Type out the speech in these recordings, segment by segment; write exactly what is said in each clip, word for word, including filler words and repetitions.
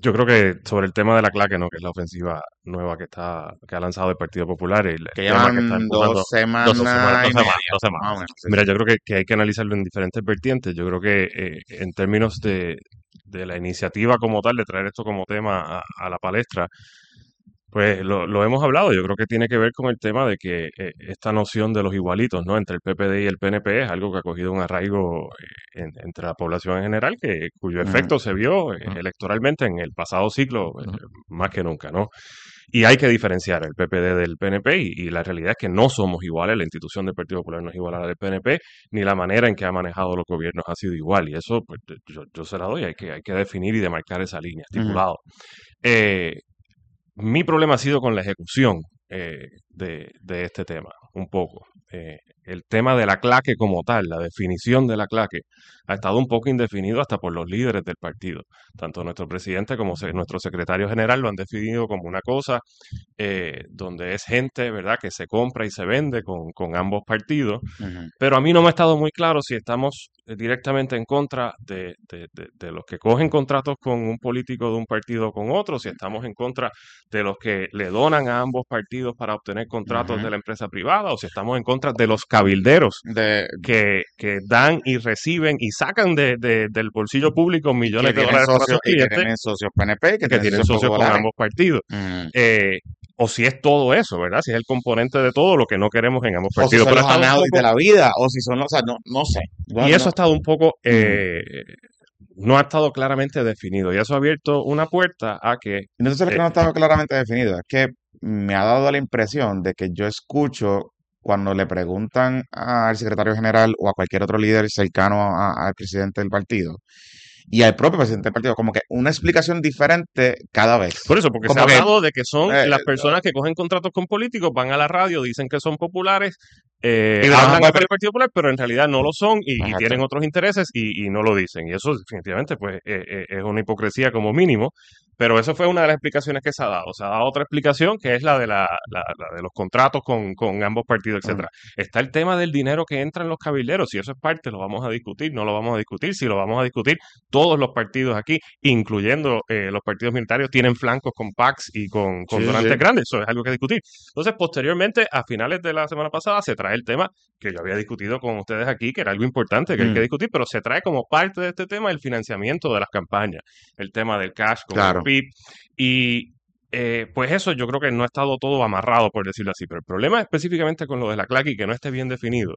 Yo creo que sobre el tema de la claque, ¿no? Que es la ofensiva nueva que está, que ha lanzado el Partido Popular, el, el Que tema que está llevan dos empujando dos, dos semanas, semanas dos y semanas, media, dos semanas. más o menos. Sí, Mira, sí. yo creo que, que hay que analizarlo en diferentes vertientes. Yo creo que eh, en términos de, de la iniciativa como tal, de traer esto como tema a, a la palestra, pues lo, lo hemos hablado. Yo creo que tiene que ver con el tema de que eh, esta noción de los igualitos, ¿no? Entre el P P D y el P N P es algo que ha cogido un arraigo eh, en- entre la población en general, que, cuyo Ujú, efecto se vio eh, electoralmente en el pasado ciclo eh, más que nunca, ¿no? Y hay que diferenciar el P P D del P N P y, y la realidad es que no somos iguales, la institución del Partido Popular no es igual a la del P N P, ni la manera en que ha manejado los gobiernos ha sido igual. Y eso, pues, yo, yo se la doy, hay que, hay que definir y demarcar esa línea, ujú. estipulado. Eh, Mi problema ha sido con la ejecución eh, de, de este tema, un poco. Eh, el tema de la claque como tal, la definición de la claque, ha estado un poco indefinido hasta por los líderes del partido. Tanto nuestro presidente como se- nuestro secretario general lo han definido como una cosa eh, donde es gente, ¿verdad?, que se compra y se vende con, con ambos partidos, Ujú. pero a mí no me ha estado muy claro si estamos eh, directamente en contra de, de- de- de los que cogen contratos con un político de un partido o con otro, si estamos en contra de los que le donan a ambos partidos para obtener contratos de Ujú. la empresa privada, o si estamos en contra de los cabilderos De, que, que dan y reciben y sacan de- de- del bolsillo público y que millones de tienen dólares para socios, sus y que clientes tienen socios P N P, y que y que tienen tienen socios socios con populares. ambos partidos. Ujú. Eh, o si es todo eso, ¿verdad? Si es el componente de todo lo que no queremos en ambos O si partidos. son Pero ha los estado un Anaudis de poco, la vida, o si son los, o sea, no, no sé. No, y eso no. ha estado un poco, Ujú. eh, no ha estado claramente definido. Y eso ha abierto una puerta a que, Y no sé que eh, no estaba claramente definido, es que me ha dado la impresión de que yo escucho cuando le preguntan al secretario general o a cualquier otro líder cercano a- al presidente del partido y al propio presidente del partido, como que una explicación diferente cada por vez. eso, porque se ha Como que, hablado de que son eh, las personas que cogen contratos con políticos, van a la radio, dicen que son populares, eh, y trabajan hablan para a el por el partido. Partido Popular, pero en realidad no lo son y, y Exacto. tienen otros intereses y, y no lo dicen. Y eso definitivamente pues eh, eh, es una hipocresía como mínimo. Pero eso fue una de las explicaciones que se ha dado. Se ha dado otra explicación que es la de, la, la- la de los contratos con, con ambos partidos, Mm. etcétera. Está el tema del dinero que entra en los cabilderos. Si eso es parte, lo vamos a discutir, no lo vamos a discutir. Si lo vamos a discutir, todos los partidos aquí, incluyendo eh, los partidos militares, tienen flancos con PACs y con, Sí, con sí, donantes sí. grandes. Eso es algo que discutir. Entonces, posteriormente, a finales de la semana pasada, se trae el tema que yo había discutido con ustedes aquí, que era algo importante que hay que Mm, discutir, pero se trae como parte de este tema el financiamiento de las campañas, el tema del cash con el claro. P I B. Y eh, pues eso yo creo que no ha estado todo amarrado, por decirlo así. Pero el problema específicamente con lo de la claque y que no esté bien definido.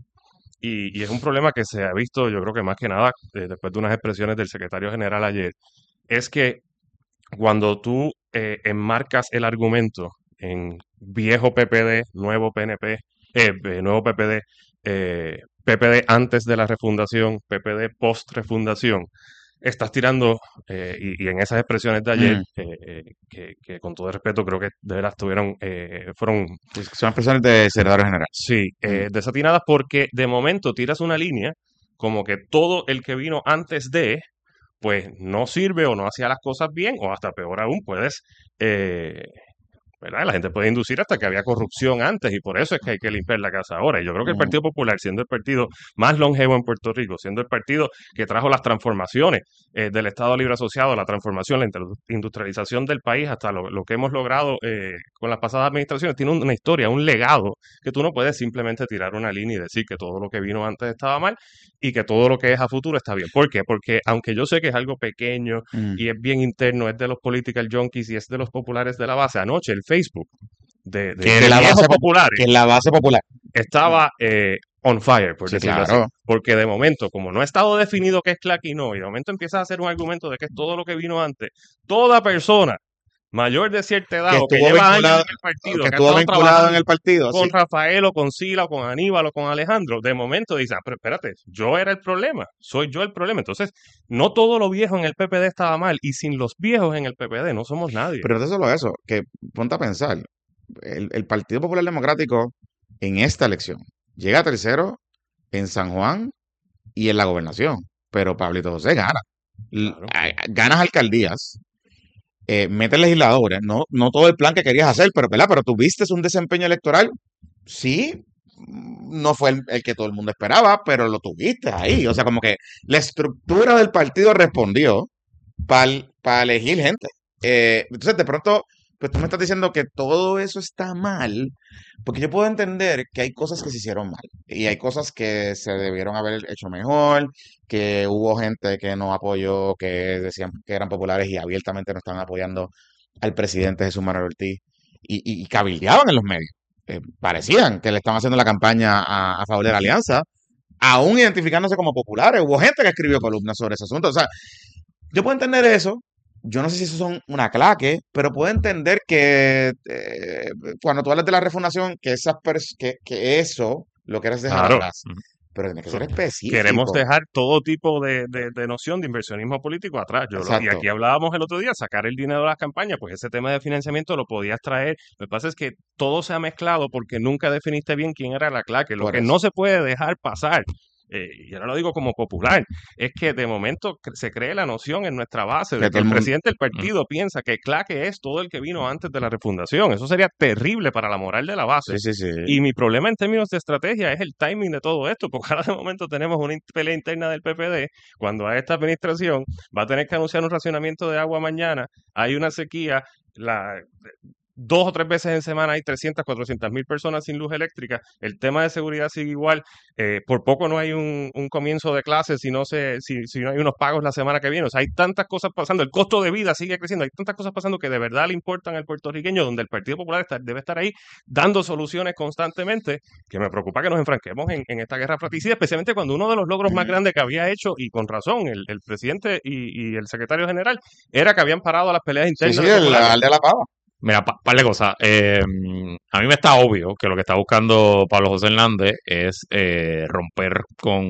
Y, y es un problema que se ha visto, yo creo que más que nada, eh, después de unas expresiones del secretario general ayer, es que cuando tú eh, enmarcas el argumento en viejo P P D, nuevo P N P, eh, eh, nuevo P P D, eh, P P D antes de la refundación, P P D post refundación, estás tirando, eh, y, y en esas expresiones de ayer, Mm, eh, eh, que, que con todo respeto creo que de veras tuvieron, eh, fueron, sí, son personas de secretario general. sí, Mm, eh, desatinadas porque de momento tiras una línea como que todo el que vino antes de, pues no sirve o no hacía las cosas bien, o hasta peor aún, puedes eh, ¿verdad? La gente puede inducir hasta que había corrupción antes y por eso es que hay que limpiar la casa ahora. Y yo creo que el mm, Partido Popular, siendo el partido más longevo en Puerto Rico, siendo el partido que trajo las transformaciones eh, del Estado Libre Asociado, la transformación, la industrialización del país, hasta lo, lo que hemos logrado eh, con las pasadas administraciones, tiene una historia, un legado que tú no puedes simplemente tirar una línea y decir que todo lo que vino antes estaba mal y que todo lo que es a futuro está bien. ¿Por qué? Porque aunque yo sé que es algo pequeño mm. y es bien interno, es de los political junkies y es de los populares de la base. Anoche el Facebook de, de, Que es de la viejos base, popu- populares que es la base popular. Mm. estaba eh, on fire, por Sí, decirlo así. claro. Porque de momento, como no ha estado definido qué es claque y no, y de momento empiezas a hacer un argumento de que es todo lo que vino antes, toda persona mayor de cierta edad Que o que estuvo lleva años vinculado, en el partido, que que ha estuvo estado vinculado en trabajando el partido, con sí. Rafael o con Sila o con Aníbal o con Alejandro, de momento dice, ah, pero espérate, yo era el problema, soy yo el problema. Entonces, no todo lo viejo en el P P D estaba mal y sin los viejos en el P P D no somos nadie. Pero no es solo eso, que ponte a pensar, el, el Partido Popular Democrático en esta elección llega tercero en San Juan y en la gobernación, pero Pablito José gana. L- Claro. a- a- Ganas alcaldías, eh, metes legisladores, no, no todo el plan que querías hacer, pero, ¿verdad? Pero tuviste un desempeño electoral, sí, mm, no fue el, el que todo el mundo esperaba, pero lo tuviste ahí. O sea, como que la estructura del partido respondió para elegir gente. Eh, entonces, de pronto, pues tú me estás diciendo que todo eso está mal, porque yo puedo entender que hay cosas que se hicieron mal y hay cosas que se debieron haber hecho mejor, que hubo gente que no apoyó, que decían que eran populares y abiertamente no estaban apoyando al presidente Jesús Manuel Ortiz y, y, y cabildeaban en los medios. Eh, parecían que le estaban haciendo la campaña a, a favor de la alianza, aún identificándose como populares. Hubo gente que escribió columnas sobre ese asunto. O sea, yo puedo entender eso. Yo no sé si eso son una claque, pero puedo entender que eh, cuando tú hablas de la refundación, que, esas pers- que, que eso lo quieres dejar Claro. atrás. Pero tiene que ser So- Queremos específico. dejar todo tipo de, de- de noción de inversionismo político atrás. Yo lo- y Exacto. aquí hablábamos el otro día, sacar el dinero de las campañas, pues ese tema de financiamiento lo podías traer. Lo que pasa es que todo se ha mezclado porque nunca definiste bien quién era la claque. Lo Por que eso. no se puede dejar pasar, eh, y ahora lo digo como popular, es que de momento cre- se cree la noción en nuestra base Que de que todo el el mundo. presidente del Mm. partido piensa que claque es todo el que vino antes de la refundación. Eso sería terrible para la moral de la base. Sí, sí, sí. Y mi problema en términos de estrategia es el timing de todo esto, porque ahora de momento tenemos una in- pelea interna del P P D, cuando a esta administración va a tener que anunciar un racionamiento de agua mañana, hay una sequía, la, dos o tres veces en semana hay trescientas, cuatrocientas mil personas sin luz eléctrica, el tema de seguridad sigue igual, eh, por poco no hay un, un comienzo de clases si no, se, si, si no hay unos pagos la semana que viene, o sea, hay tantas cosas pasando, el costo de vida sigue creciendo, hay tantas cosas pasando que de verdad le importan al puertorriqueño, donde el Partido Popular está- debe estar ahí dando soluciones constantemente, que me preocupa que nos enfranquemos en, en esta guerra fratricida, especialmente cuando uno de los logros más grandes que había hecho, y con razón, el, el presidente y, y el secretario general, era que habían parado las peleas Sí, internas sí, de el, populares. el de la pava. Mira, pa- par de cosas. Eh, a mí me está obvio que lo que está buscando Pablo José Hernández es eh, romper con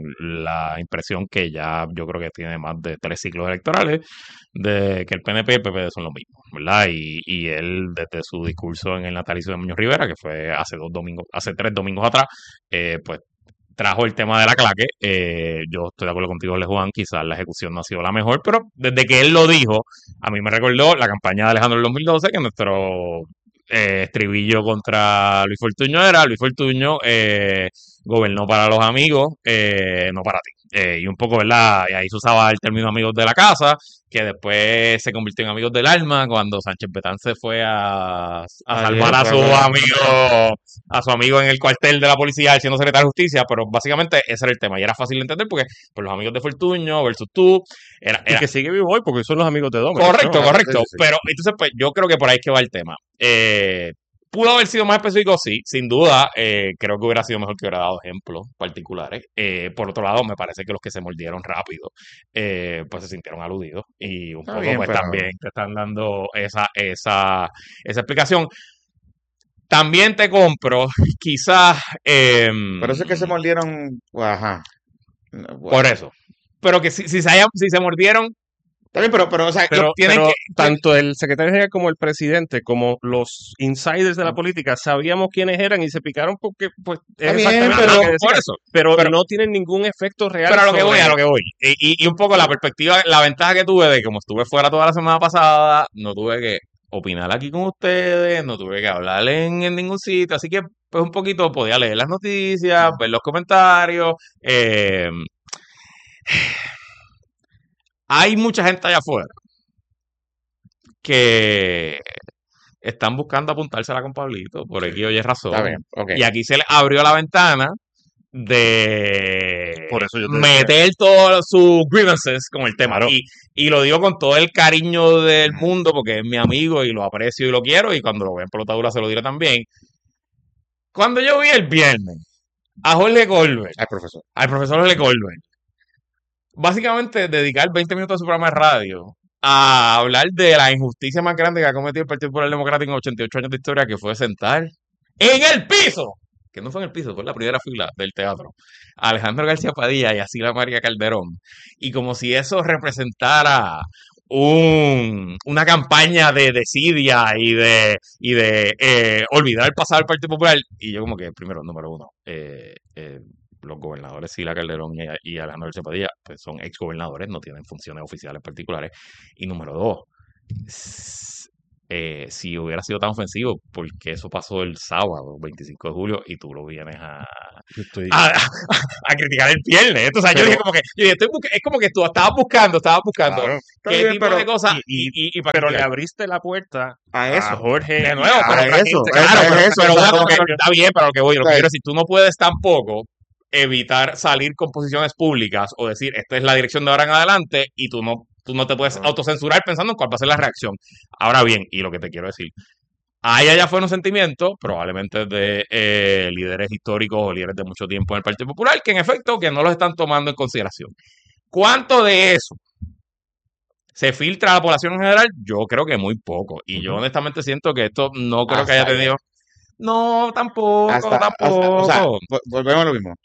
la impresión que ya yo creo que tiene más de tres ciclos electorales de que el P N P y el P P D son lo mismo, ¿verdad? Y, y él, desde su discurso en el natalicio de Muñoz Rivera, que fue hace dos domingos, hace tres domingos atrás, eh, pues trajo el tema de la claque. Eh, yo estoy de acuerdo contigo, Le Juan, quizás la ejecución no ha sido la mejor, pero desde que él lo dijo, a mí me recordó la campaña de Alejandro del dos mil doce, que nuestro eh, estribillo contra Luis Fortuño era: Luis Fortuño eh, gobernó para los amigos, eh, no para ti. Eh, y un poco, ¿verdad? Y ahí se usaba el término amigos de la casa, que después se convirtió en amigos del alma cuando Sánchez Betán se fue a, a Ayer salvar a fue su verdad. amigo, a su amigo en el cuartel de la policía siendo secretario de justicia, pero básicamente ese era el tema y era fácil de entender porque pues, los amigos de Fortuño versus tú, era, Y era que sigue vivo hoy porque son los amigos de Dominic, ¿no? correcto, Claro, sí, correcto, sí, sí. pero entonces pues yo creo que por ahí es que va el tema. Eh, pudo haber sido más específico, sí, sin duda, eh, creo que hubiera sido mejor que hubiera dado ejemplos particulares. Eh, por otro lado, me parece que los que se mordieron rápido, eh, pues se sintieron aludidos y un Está poco bien, pues pero. también te están dando esa, esa, esa explicación. También te compro, quizás, eh, Pero eso es que se mordieron. Ajá. No, por Bueno. eso. Pero que si, si, se, hayan, si se mordieron, Está bien, pero, pero, o sea, Pero, tienen que... pero tanto el secretario general como el presidente, como los insiders de la ah, política, sabíamos quiénes eran y se picaron porque, pues, es está bien, exactamente pero. lo que Por decían. eso. Pero Pero, no tienen ningún efecto real pero a lo que voy, a sobre... lo que voy. Y, y, y un poco la perspectiva, la ventaja que tuve de que como estuve fuera toda la semana pasada, no tuve que opinar aquí con ustedes, no tuve que hablar en, en ningún sitio, así que pues un poquito podía leer las noticias, ver los comentarios. Eh, hay mucha gente allá afuera que están buscando apuntársela con Pablito, por Sí, aquí oye está razón. bien, ok. Y aquí se le abrió la ventana de Por eso yo te decía, meter todos sus grievances con el tema. claro, Y, y lo digo con todo el cariño del mundo, porque es mi amigo y lo aprecio y lo quiero, y cuando lo vea en pelotadura se lo diré también. Cuando yo vi el viernes a Jorge Colbert, Ay, profesor. al profesor Jorge Colbert, básicamente dedicar veinte minutos de su programa de radio a hablar de la injusticia más grande que ha cometido el Partido Popular Democrático en ochenta y ocho años de historia, que fue sentar en el piso, que no fue en el piso, fue en la primera fila del teatro, a Alejandro García Padilla y a Sila María Calderón, y como si eso representara un, una campaña de desidia y de, y de eh, olvidar el pasado del Partido Popular, y yo como que, primero, número uno, eh, eh, los gobernadores Sila Calderón y, y Alejandro García Padilla pues son exgobernadores, no tienen funciones oficiales particulares. Y número dos, eh, si hubiera sido tan ofensivo, porque eso pasó el sábado, veinticinco de julio, y tú lo vienes a, Yo estoy, a, a criticar el viernes. O sea, yo pero, dije como que, yo dije, estoy busca- es como que tú estabas buscando, estabas buscando Claro, está qué bien, tipo pero de cosas y, y, y, y, y para pero le criticar. abriste la puerta a a eso, Jorge De y nuevo, a pero a otra eso, gente. es, claro, es pero, eso, pero o sea, una como cosa que, que está bien, pero lo que voy, o lo que sea, quiero decir, tú no puedes tampoco evitar salir con posiciones públicas o decir, esta es la dirección de ahora en adelante y tú no, tú no te puedes Ajá. autocensurar pensando en cuál va a ser la reacción. Ahora bien, y lo que te quiero decir, ahí allá fue un sentimiento, probablemente de eh, líderes históricos o líderes de mucho tiempo en el Partido Popular, que en efecto que no los están tomando en consideración. ¿Cuánto de eso se filtra a la población en general? Yo creo que muy poco. Y yo Ujú. honestamente siento que esto no creo que hasta haya ayer, tenido... No, tampoco, hasta, hasta, o sea, tampoco. vo- volvemos a lo mismo.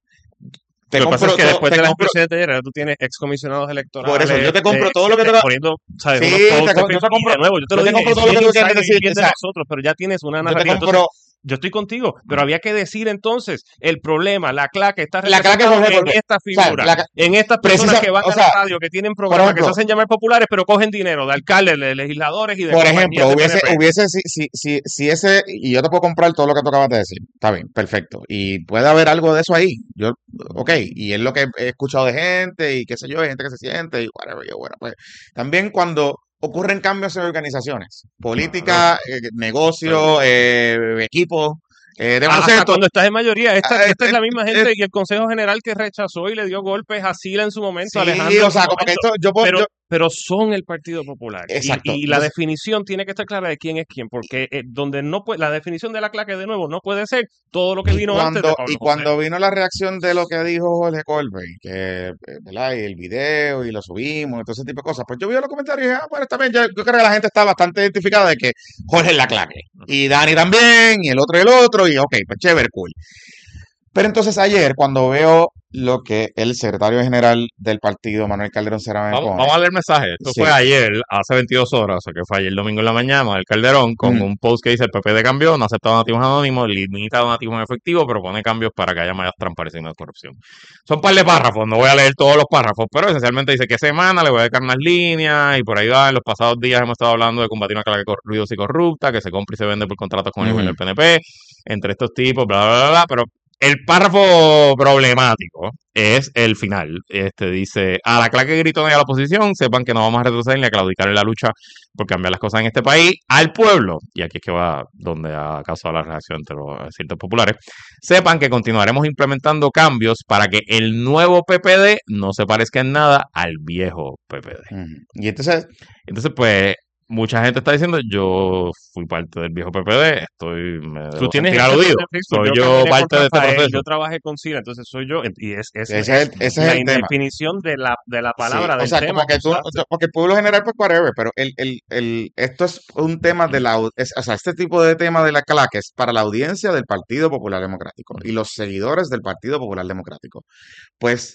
Te Lo que pasa es compro que todo, después te de la compro, experiencia de ayer, ahora tú tienes excomisionados por eso, electorales yo te eh, compro todo lo que te- te, poniendo, ¿sabes? sí, Unos te, posts de co- yo te Facebook. Y compro, de nuevo, yo te yo lo te dije, compro es todo lo que bien tú quieres inside y decir, bien o de sea, nosotros, pero ya tienes una yo te narrativa. Entonces, compro, yo estoy contigo, pero había que decir entonces el problema, la claque está la cara que representada Jorge, en porque, esta o sea, figura, la, ca- en estas personas precisa, que van o a la sea, radio, que tienen por programas que se ejemplo, hacen llamar populares, pero cogen dinero de alcaldes, de legisladores y de por compañías ejemplo, de hubiese, P N P. hubiese, si, si, si, si ese, y yo te puedo comprar todo lo que tú acabas de decir, está bien, perfecto, y puede haber algo de eso ahí, yo, ok, y es lo que he escuchado de gente, y qué sé yo, hay gente que se siente, y whatever, yo, bueno, pues, también cuando ocurren cambios en organizaciones, Claro, política, eh, seguro. negocio, eh, equipo, eh, de A- Hasta baloncesto, cuando estás en mayoría, esta, eh, esta es eh, la misma eh, gente y el Consejo General que rechazó y le dio golpes a Sila en su momento, a sí, Alejandro o en su sea, como que momento, esto, yo, puedo- pero, yo, pero son el Partido Popular. Y, exacto, y la entonces, definición tiene que estar clara de quién es quién, porque eh, donde no puede, la definición de la claque de nuevo no puede ser todo lo que Y vino antes de cuando, Pablo y José. cuando vino la reacción de lo que dijo Jorge Colbert, que, eh, ¿verdad? Y el video y lo subimos y todo ese tipo de cosas, pues yo vi los comentarios y dije, ah, bueno, también yo, yo creo que la gente está bastante identificada de que Jorge es la clave. Y Dani también, y el otro y el otro, y ok, pues chévere, cool. Pero entonces ayer, cuando veo lo que el secretario general del partido, Manuel Calderón Cerame, me Vamos, pone, vamos a leer el mensaje. Esto sí, fue ayer, hace veintidós horas, o sea que fue ayer domingo en la mañana, el Calderón, con mm, un post que dice el P P D cambió, no acepta donativos anónimos, limita donativos en efectivo, pero pone cambios para que haya más transparencia y menos corrupción. Son un par de párrafos, no voy a leer todos los párrafos, pero esencialmente dice que semana le voy a dedicar unas líneas y por ahí va, en los pasados días hemos estado hablando de combatir una clase ruidosa y corrupta, que se compra y se vende por contratos con el gobierno ujú, del P N P, entre estos tipos, bla, bla, bla, bla, pero el párrafo problemático es el final. Este dice, a la claque gritona y a la oposición, sepan que no vamos a retroceder ni a claudicar en la lucha por cambiar las cosas en este país. Al pueblo, y aquí es que va donde ha causado la reacción entre los ciertos populares, sepan que continuaremos implementando cambios para que el nuevo P P D no se parezca en nada al viejo P P D. ujú. Y entonces, Entonces, pues, mucha gente está diciendo, yo fui parte del viejo P P D, estoy, me Tú debo tienes sentir ese post aludido. de Facebook, Soy yo yo caminé con parte de este Rafael, proceso. yo trabajé con Sila, entonces soy yo, y es, es, ese es es el, ese es la el tema. indefinición de la, de la Sí, palabra, o del sea, tema como que que tú, usaste. porque el pueblo general, pues whatever, pero el, el, el, esto es un tema de la, au- es- o sea, este tipo de tema de la claque es para la audiencia del Partido Popular Democrático y los seguidores del Partido Popular Democrático. Pues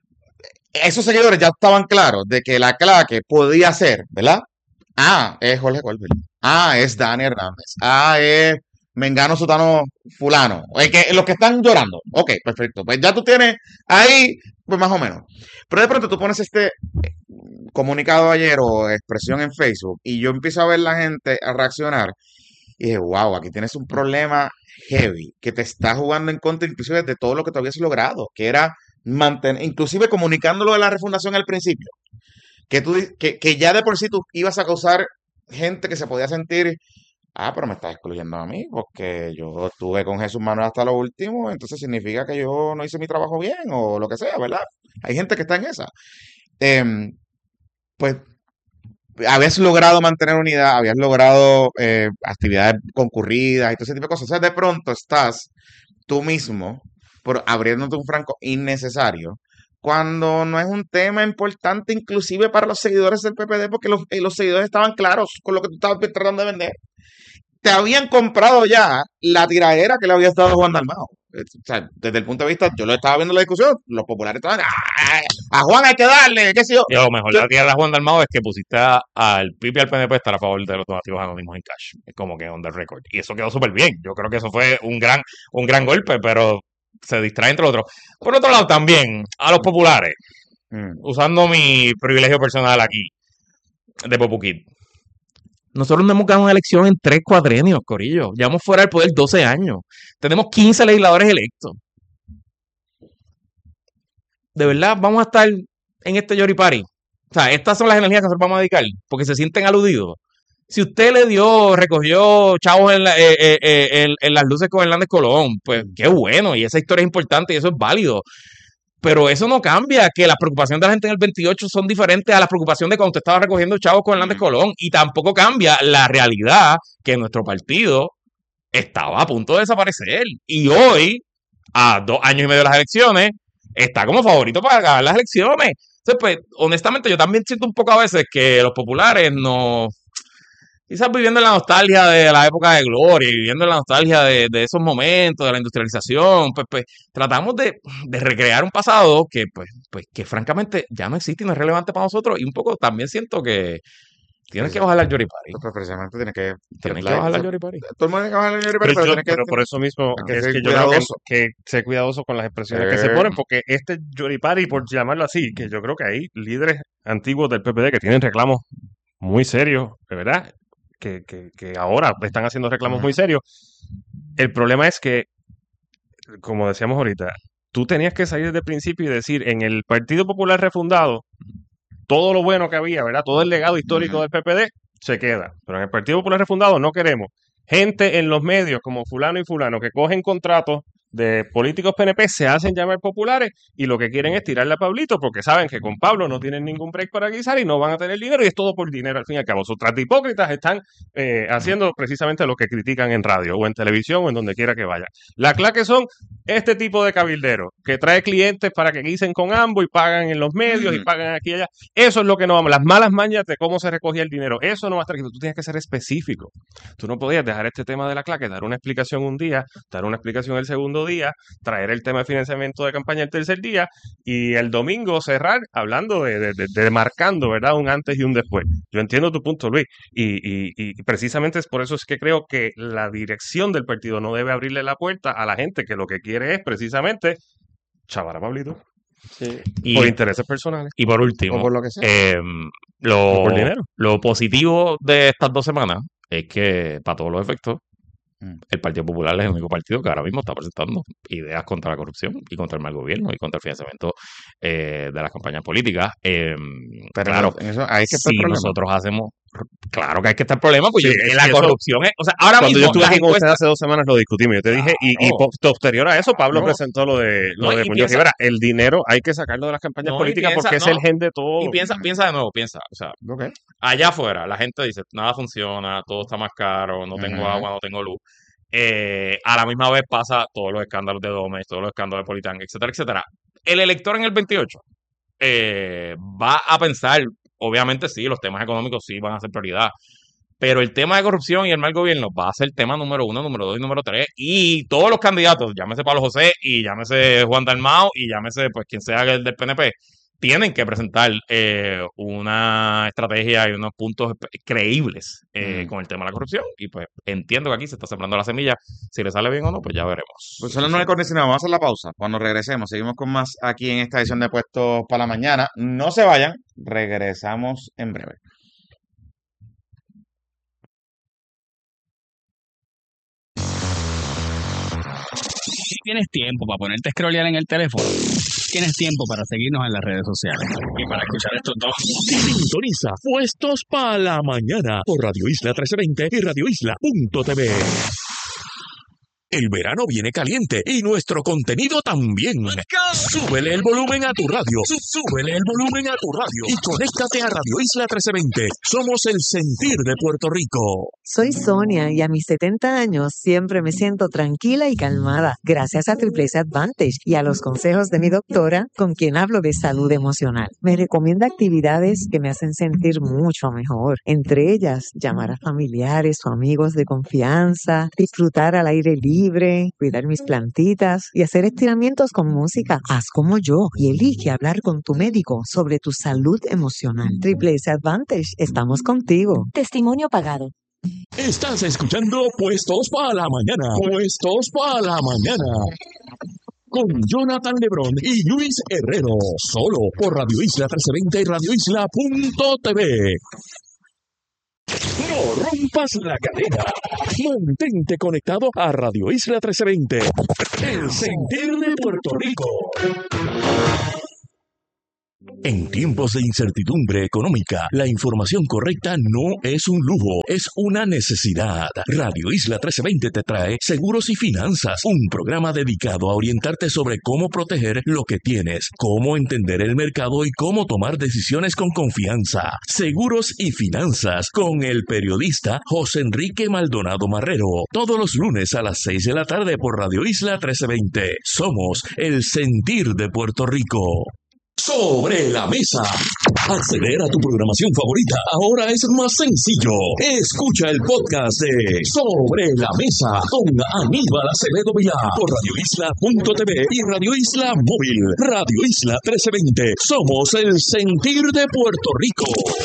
esos seguidores ya estaban claros de que la claque podía ser, ¿verdad? Ah, es Jorge Colbert. Ah, es Dani Hernández. Ah, es Mengano Sutano Fulano. Es que, los que están llorando. Ok, perfecto. Pues ya tú tienes ahí, pues más o menos. Pero de pronto tú pones este eh, comunicado ayer o expresión en Facebook y yo empiezo a ver la gente a reaccionar y dije, wow, aquí tienes un problema heavy que te está jugando en contra inclusive de todo lo que tú habías logrado, que era mantener, inclusive comunicándolo de la refundación al principio que tú di- que, que ya de por sí tú ibas a causar gente que se podía sentir, ah, pero me estás excluyendo a mí, porque yo estuve con Jesús Manuel hasta lo último, entonces significa que yo no hice mi trabajo bien, o lo que sea, ¿verdad? Hay gente que está en esa. Em, pues habías logrado mantener unidad, habías logrado eh, actividades concurridas y todo ese tipo de cosas. O sea, de pronto estás tú mismo por abriéndote un franco innecesario cuando no es un tema importante inclusive para los seguidores del P P D porque los, eh, los seguidores estaban claros con lo que tú estabas tratando de vender. Te habían comprado ya la tiradera que le había estado Juan Dalmao. Eh, O sea, desde el punto de vista, yo lo estaba viendo en la discusión, los populares estaban, "Ah, a Juan hay que darle, qué sé yo. Y a lo mejor Yo- la tierra Juan Dalmao es que pusiste a- al P I B y al P N P estar a favor de los donativos anónimos en cash. Es como que on the record. Y eso quedó súper bien. Yo creo que eso fue un gran, un gran golpe, pero se distrae entre otros. Por otro lado, también, a los populares, Mm, usando mi privilegio personal aquí, de Popu Kid. Nosotros no hemos ganado una elección en tres cuatrenios, corillo. Llevamos fuera del poder doce años. Tenemos quince legisladores electos. De verdad, vamos a estar en este yoripari. O sea, estas son las energías que nosotros vamos a dedicar, porque se sienten aludidos. Si usted le dio, recogió chavos en, la, eh, eh, eh, en, en las luces con Hernández Colón, pues qué bueno, y esa historia es importante y eso es válido. Pero eso no cambia, que las preocupaciones de la gente en el veintiocho son diferentes a las preocupaciones de cuando usted estaba recogiendo chavos con Hernández Colón. Y tampoco cambia la realidad que nuestro partido estaba a punto de desaparecer. Y hoy, a dos años y medio de las elecciones, está como favorito para ganar las elecciones. Entonces, pues, honestamente, yo también siento un poco a veces que los populares no... Quizás viviendo en la nostalgia de la época de gloria y viviendo en la nostalgia de, de esos momentos, de la industrialización, pues, pues tratamos de, de recrear un pasado que, pues, pues, que francamente ya no existe y no es relevante para nosotros. Y un poco también siento que tienen que bajar al yoripari. Pues precisamente tiene que... Tienen que bajar al yoripari. Todo el mundo tiene que bajar al yoripari, Pero, pero, yo, tiene que... pero por eso mismo hay que es ser que yo creo que, cuidadoso. que ser cuidadoso con las expresiones que Eh. se ponen, porque este yoripari, por llamarlo así, que yo creo que hay líderes antiguos del P P D que tienen reclamos muy serios, de verdad, que, que, que ahora están haciendo reclamos muy serios. El problema es que, como decíamos ahorita, tú tenías que salir desde el principio y decir, en el Partido Popular refundado, todo lo bueno que había, ¿verdad? Todo el legado histórico Ujú. del P P D se queda. Pero en el Partido Popular refundado no queremos gente en los medios como fulano y fulano que cogen contratos de políticos P N P, se hacen llamar populares y lo que quieren es tirarle a Pablito porque saben que con Pablo no tienen ningún break para guisar y no van a tener dinero y es todo por dinero al fin y al cabo. Sus trata hipócritas están eh, haciendo precisamente lo que critican en radio o en televisión o en donde quiera que vaya. La clave son este tipo de cabilderos que trae clientes para que guisen con ambos y pagan en los medios y pagan aquí y allá. Eso es lo que no vamos. Las malas mañas de cómo se recogía el dinero. Eso no va a estar aquí. Tú tienes que ser específico. Tú no podías dejar este tema de la claque, dar una explicación un día, dar una explicación el segundo día, traer el tema de financiamiento de campaña el tercer día y el domingo cerrar hablando de, de, de, de marcando, ¿verdad? Un antes y un después. Yo entiendo tu punto, Luis, y, y, y precisamente es por eso es que creo que la dirección del partido no debe abrirle la puerta a la gente que lo que quiere es precisamente chavar a Pablito. Sí. Y, por intereses personales. Y por último, O por lo que sea. eh, lo, O por dinero. lo positivo de estas dos semanas es que, para todos los efectos, Mm. el Partido Popular es el único partido que ahora mismo está presentando ideas contra la corrupción y contra el mal gobierno y contra el financiamiento eh, de las campañas políticas. Eh, Pero claro, en eso, ahí es que está el si problema. nosotros hacemos... Claro que hay que estar problema, pues Sí, yo- es la que eso- corrupción es... O sea, ahora Cuando mismo yo estuve las aquí con ustedes encuestas... hace dos semanas lo discutimos. Yo te dije, y, y Claro. po- posterior a eso, Pablo No. presentó lo de lo No, de y Muñoz piensa- Rivera. El dinero hay que sacarlo de las campañas No, y políticas piensa- porque es no. el gen de todo. Y piensa, piensa de nuevo, piensa. O sea, Ok. allá afuera la gente dice, nada funciona, todo está más caro, no tengo Ujú. agua, no tengo luz. Eh, a la misma vez pasa todos los escándalos de Domes, todos los escándalos de Politán, etcétera, etcétera. El elector en el veintiocho eh, va a pensar, obviamente sí, los temas económicos sí van a ser prioridad, pero el tema de corrupción y el mal gobierno va a ser tema número uno, número dos y número tres. Y todos los candidatos, llámese Pablo José y llámese Juan Dalmau y llámese pues quien sea el del P N P, tienen que presentar eh, una estrategia y unos puntos creíbles eh, Mm. con el tema de la corrupción. Y pues entiendo que aquí se está sembrando la semilla. Si le sale bien o no, pues ya veremos. Pues son las nueve con diecinueve. Vamos a hacer la pausa. Cuando regresemos, seguimos con más aquí en esta edición de Puestos para la Mañana. No se vayan, regresamos en breve. Tienes tiempo para ponerte a scrollear en el teléfono. Tienes tiempo para seguirnos en las redes sociales. Y para escuchar estos dos. Sintoniza Puestos para la Mañana por Radio Isla trece veinte y radio isla punto t v. El verano viene caliente y nuestro contenido también. Súbele el volumen a tu radio. Súbele el volumen a tu radio. Y conéctate a Radio Isla trece veinte. Somos el sentir de Puerto Rico. Soy Sonia y a mis setenta años siempre me siento tranquila y calmada gracias a Triple S Advantage y a los consejos de mi doctora con quien hablo de salud emocional. Me recomienda actividades que me hacen sentir mucho mejor, entre ellas llamar a familiares o amigos de confianza, disfrutar al aire libre, cuidar mis plantitas y hacer estiramientos con música. Haz como yo y elige hablar con tu médico sobre tu salud emocional. Triple S Advantage, estamos contigo. Testimonio pagado. Estás escuchando Puestos para la Mañana. Puestos para la Mañana. Con Jonathan Lebrón y Luis Herrero. Solo por Radio Isla trece veinte y radio isla punto t v. No rompas la cadena. Mantente conectado a Radio Isla trece veinte. El sentir de Puerto Rico. En tiempos de incertidumbre económica, la información correcta no es un lujo, es una necesidad. Radio Isla trece veinte te trae Seguros y Finanzas, un programa dedicado a orientarte sobre cómo proteger lo que tienes, cómo entender el mercado y cómo tomar decisiones con confianza. Seguros y Finanzas con el periodista José Enrique Maldonado Marrero, todos los lunes a las seis de la tarde por Radio Isla trece veinte. Somos el sentir de Puerto Rico. Sobre la mesa. Acceder a tu programación favorita ahora es más sencillo. Escucha el podcast de Sobre la Mesa con Aníbal Acevedo Vilá por radio isla punto t v y Radio Isla Móvil. Radio Isla trece veinte. Somos el sentir de Puerto Rico.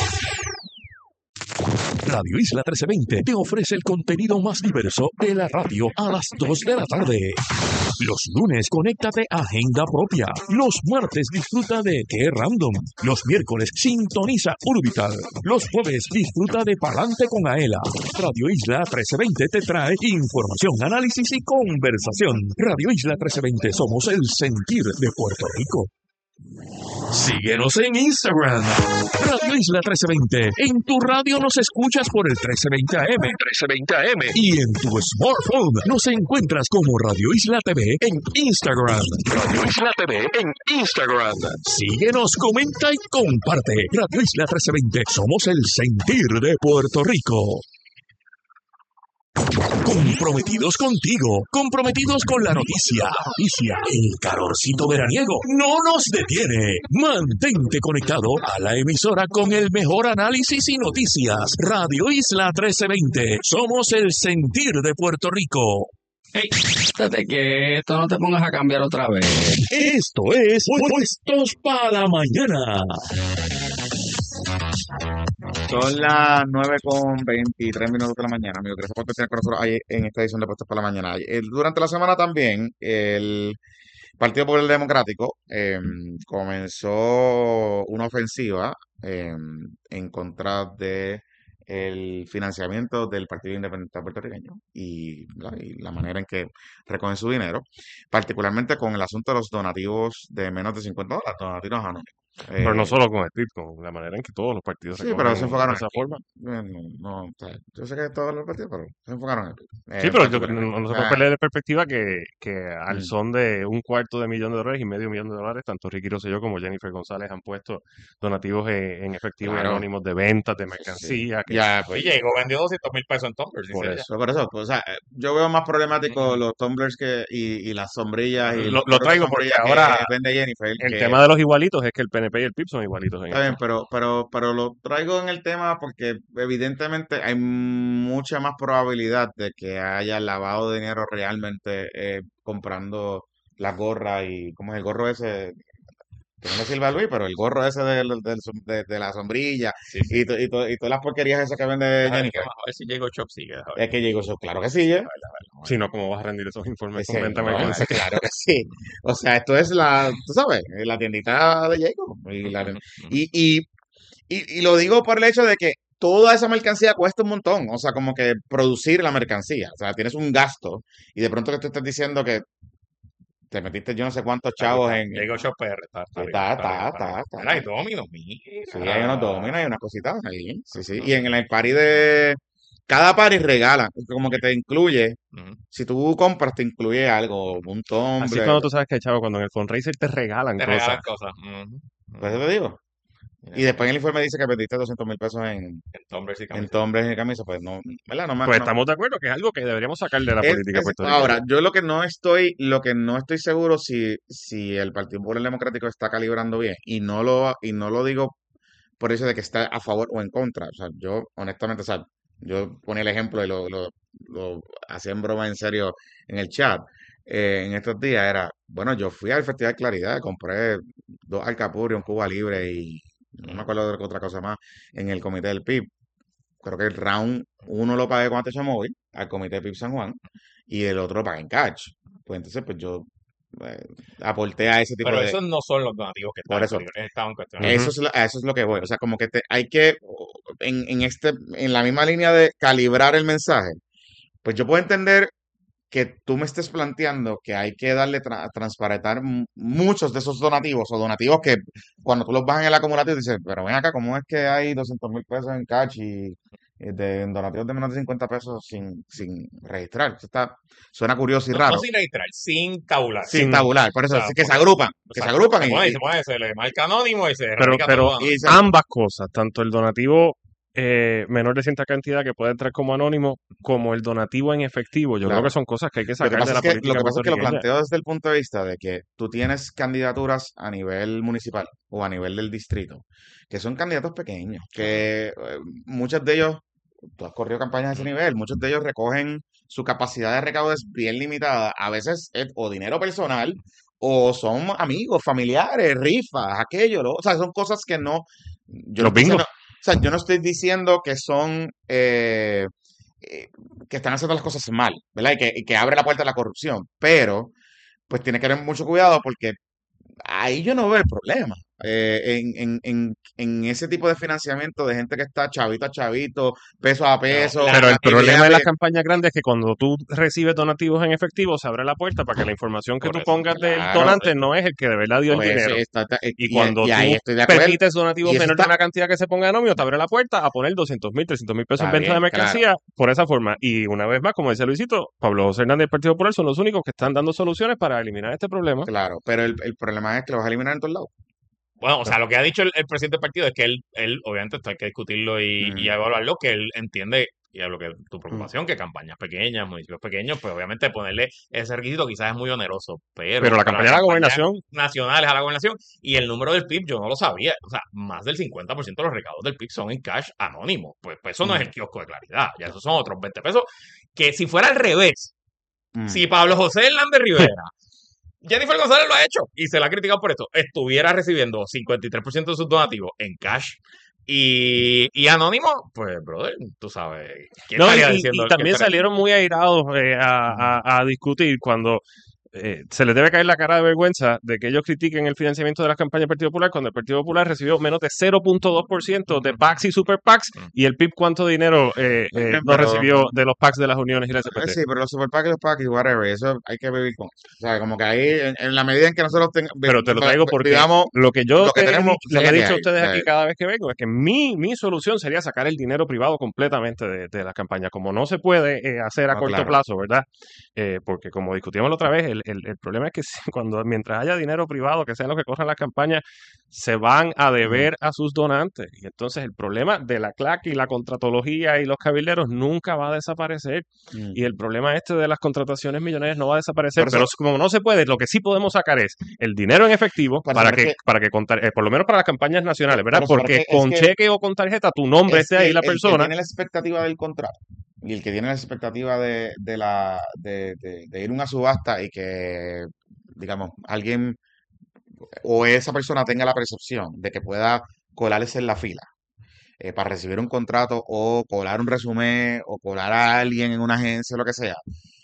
Radio Isla trece veinte te ofrece el contenido más diverso de la radio a las dos de la tarde. Los lunes, conéctate a Agenda Propia. Los martes, disfruta de Qué Random. Los miércoles, sintoniza Urbital. Los jueves, disfruta de Palante con Aela. Radio Isla trece veinte te trae información, análisis y conversación. Radio Isla trece veinte, somos el sentir de Puerto Rico. Síguenos en Instagram, Radio Isla trece veinte. En tu radio nos escuchas por el trece veinte A M, trece veinte A M. Y en tu smartphone nos encuentras como Radio Isla T V en Instagram. Radio Isla T V en Instagram. Síguenos, comenta y comparte. Radio Isla trece veinte. Somos el sentir de Puerto Rico. Comprometidos contigo, comprometidos con la noticia, noticia, el calorcito veraniego no nos detiene. Mantente conectado a la emisora con el mejor análisis y noticias. Radio Isla trece veinte, somos el sentir de Puerto Rico. Hey, estate quieto, no te pongas a cambiar otra vez. Esto es Puestos para la Mañana. Son las nueve con veintitrés minutos de la mañana, amigo. Gracias por estar con nosotros ahí en esta edición de Puestos para la Mañana. El- durante la semana también, el Partido Popular Democrático eh, comenzó una ofensiva eh, en contra de el financiamiento del Partido Independiente Puertorriqueño y la, y la manera en que recogen su dinero, particularmente con el asunto de los donativos de menos de cincuenta dólares, donativos anónimos. Pero no Eh, solo con el P I B, con la manera en que todos los partidos Sí, pero recogen se enfocaron de esa en forma. eh, No, no, o sea, yo sé que todos los partidos, pero se enfocaron en el Sí, eh, pero yo- particularmente. no, no se O puede sea, perder de perspectiva que, que al mm, son de un cuarto de millón de dólares y medio millón de dólares, tanto Ricky Rosselló como Jennifer González han puesto donativos en, en efectivo y claro, anónimos de ventas, de sí, mercancía, que ya, pues, Oye, llegó vendió doscientos mil pesos en Tumblr, por dice ella. eso. por eso, pues, o sea, eh, yo veo más problemático los tumblers que, y, y las sombrillas y Lo, los lo productos de traigo porque sombrilla ahora que vende Jennifer, el que tema de los igualitos es que el P N P y el P I B son igualitos en está bien, esto. pero, pero, pero lo traigo en el tema porque evidentemente hay mucha más probabilidad de que haya lavado de dinero realmente eh, comprando la gorra y, ¿cómo es el gorro ese? Que no me sirve a Luis, pero el gorro ese del- del som- de, de la sombrilla Sí, sí. y, to- y, to- y todas las porquerías esas que vende Déjame ver, Jennifer. vamos a ver si Jacob Shop sigue. déjame ver. Es que llegó eso, claro que sí, ¿eh? Si no, ¿cómo vas a rendir esos informes con Ese, venta de no, mercancía? ese, claro que sí. O sea, esto es la, tú sabes, la tiendita de Jacob. Y, la- Ujú, ujú. y, y, y, y lo digo por el hecho de que toda esa mercancía cuesta un montón. O sea, como que producir la mercancía. O sea, tienes un gasto y de pronto que tú estás diciendo que te metiste yo no sé cuántos Aquí chavos está, en... Jacob Shop P R, está, está Sí, arriba, está, está arriba, está, está arriba. está, Mira, hay está. Domino, Sí, hay unos dominos mira. y unas cositas ahí. Sí, sí. Y en el party de... Cada party regala, como que te incluye. Ujú. Si tú compras, te incluye algo, un Así es tumbler. cuando tú sabes que, chavo, cuando en el fundraiser te regalan Te cosas. regalan cosas. Ujú, Pues eso ujú. te digo. Mira, Y después en el informe dice que vendiste doscientos mil pesos en, en Tumblr y en camisas. tumblers y camisas. Pues no, ¿verdad? No, me- Pues no. estamos de acuerdo que es algo que deberíamos sacar de la Es- política es- puertorriqueña. ahora, yo lo que no estoy, lo que no estoy seguro si, si el Partido Popular Democrático está calibrando bien. Y no lo, y no lo digo por eso de que está a favor o en contra. O sea, yo, honestamente, o sea, yo ponía el ejemplo y lo, lo, lo hacía en broma en serio en el chat. Eh, en estos días era, bueno, yo fui al Festival Claridad, compré dos alcapurrias, un Cuba Libre y no me acuerdo de otra cosa más en el comité del P I B. Creo que el round uno lo pagué con A T H Móvil al comité P I B San Juan y el otro lo pagué en cash. Pues entonces, pues yo eh, aporté a ese tipo Pero de... esos no son los donativos que Por estaban, eso, peligrosos, estaban cuestionados. Ujú. eso es, lo- a eso es lo que voy. O sea, como que te, hay que, en, en este, en la misma línea de calibrar el mensaje, pues yo puedo entender que tú me estés planteando que hay que darle tra- transparentar m- muchos de esos donativos o donativos que cuando tú los bajas en el acumulativo dices, pero ven acá, ¿cómo es que hay doscientos mil pesos en cash y eh, de en donativos de menos de cincuenta pesos sin, sin registrar? Eso está, suena curioso y No, no raro. sin registrar, sin tabular. Sin Sin- tabular, por O eso sea, sí que se porque- agrupan, que se Exacto, agrupan se y, pone, y- se pone, se le marca anónimo y se Pero, radica pero todo y se- ambas cosas, tanto el donativo eh, menor de cierta cantidad que puede entrar como anónimo, como el donativo en efectivo, yo creo Claro. que son cosas que hay que Lo que sacar de pasa la es que, lo política que pasa es que lo puertorriqueña. planteo desde el punto de vista de que tú tienes candidaturas a nivel municipal o a nivel del distrito, que son candidatos pequeños, que eh, muchos de ellos, tú has corrido campañas a ese nivel, muchos de ellos recogen su capacidad de recaudo es bien limitada, a veces es o dinero personal o son amigos, familiares, rifas, aquello, ¿no? O sea, son cosas que no, yo no Los estoy bingos. diciendo, o sea, yo no estoy diciendo que son eh, eh, que están haciendo las cosas mal, ¿verdad? Y que, y que abre la puerta a la corrupción, pero pues tiene que tener mucho cuidado porque ahí yo no veo el problema. Eh, en, en, en, en ese tipo de financiamiento de gente que está chavito a chavito, peso a peso. la- Pero el la problema idea de las de- campañas grandes es que cuando tú recibes donativos en efectivo, se abre la puerta para que la información que Por tú eso, pongas del claro, donante no es el que de verdad dio el pues, dinero. está- está- Y y, cuando y ahí tú estoy de acuerdo. permites donativos Y eso menor de está- una cantidad que se ponga anónimo, te abre la puerta a poner doscientos mil, trescientos mil pesos en Está venta de bien, claro. mercancía por esa forma. Y una vez más, como decía Luisito, Pablo José Hernández y el Partido Popular son los únicos que están dando soluciones para eliminar este problema. Claro, pero el, el problema es que lo vas a eliminar en todos lados. Bueno, o sea, lo que ha dicho el, el presidente del partido es que él, él obviamente, esto hay que discutirlo y, Mm. y evaluarlo, que él entiende, y es lo que tu preocupación, que campañas pequeñas, municipios pequeños, pues obviamente ponerle ese requisito quizás es muy oneroso, pero, Pero la para campaña de la las campañas gobernación, nacionales a la gobernación y el número del P I B yo no lo sabía, o sea, más del cincuenta por ciento de los recaudos del P I B son en cash anónimo, pues, pues eso no es el kiosco de Claridad, ya esos son otros veinte pesos, que si fuera al revés, Mm. si Pablo José Hernández Rivera, Jennifer González lo ha hecho y se la ha criticado por esto, estuviera recibiendo cincuenta y tres por ciento de sus donativos en cash y, y anónimo, pues, brother, tú sabes, ¿quién no, y, estaría y- diciendo y que también estaría- salieron muy airados eh, a, a- a discutir cuando eh, se les debe caer la cara de vergüenza de que ellos critiquen el financiamiento de las campañas del Partido Popular cuando el Partido Popular recibió menos de cero punto dos por ciento de PACs y Super PACs y el P I B cuánto dinero eh, eh, Bien, no pero- recibió de los PACs de las uniones y la Eh, S P T. Sí, pero los super PAC y los PAC y whatever, eso hay que vivir con eso. O sea, como que ahí, en, en la medida en que nosotros tengamos, Pero te lo traigo porque digamos, lo que yo lo que te he tenemos, dicho- les es he la que dicho a hay. ustedes O sea, aquí cada vez que vengo es que mi, mi solución sería sacar el dinero privado completamente de, de las campañas. Como no se puede eh, hacer a No, corto claro. plazo, ¿verdad? Eh, porque como discutíamos la otra vez, el, el- el problema es que si- cuando mientras haya dinero privado, que sean los que corran las campañas, se van a deber a sus donantes. Y entonces el problema de la claque y la contratología y los cabilderos nunca va a desaparecer. mm. Y el problema este de las contrataciones millonarias no va a desaparecer, Por eso- pero como no se puede, lo que sí podemos sacar es el dinero en efectivo Por eso, para pero que, es que- para que contar, eh, por lo menos para las campañas nacionales, ¿verdad? Por eso, pero Porque es que- es con que- cheque o con tarjeta tu nombre Es esté que ahí la el que persona. tiene la expectativa del contrato y el que tiene la expectativa de, de la de, de- de ir a una subasta y que, digamos, alguien o esa persona tenga la percepción de que pueda colarse en la fila eh, para recibir un contrato o colar un resumen o colar a alguien en una agencia o lo que sea,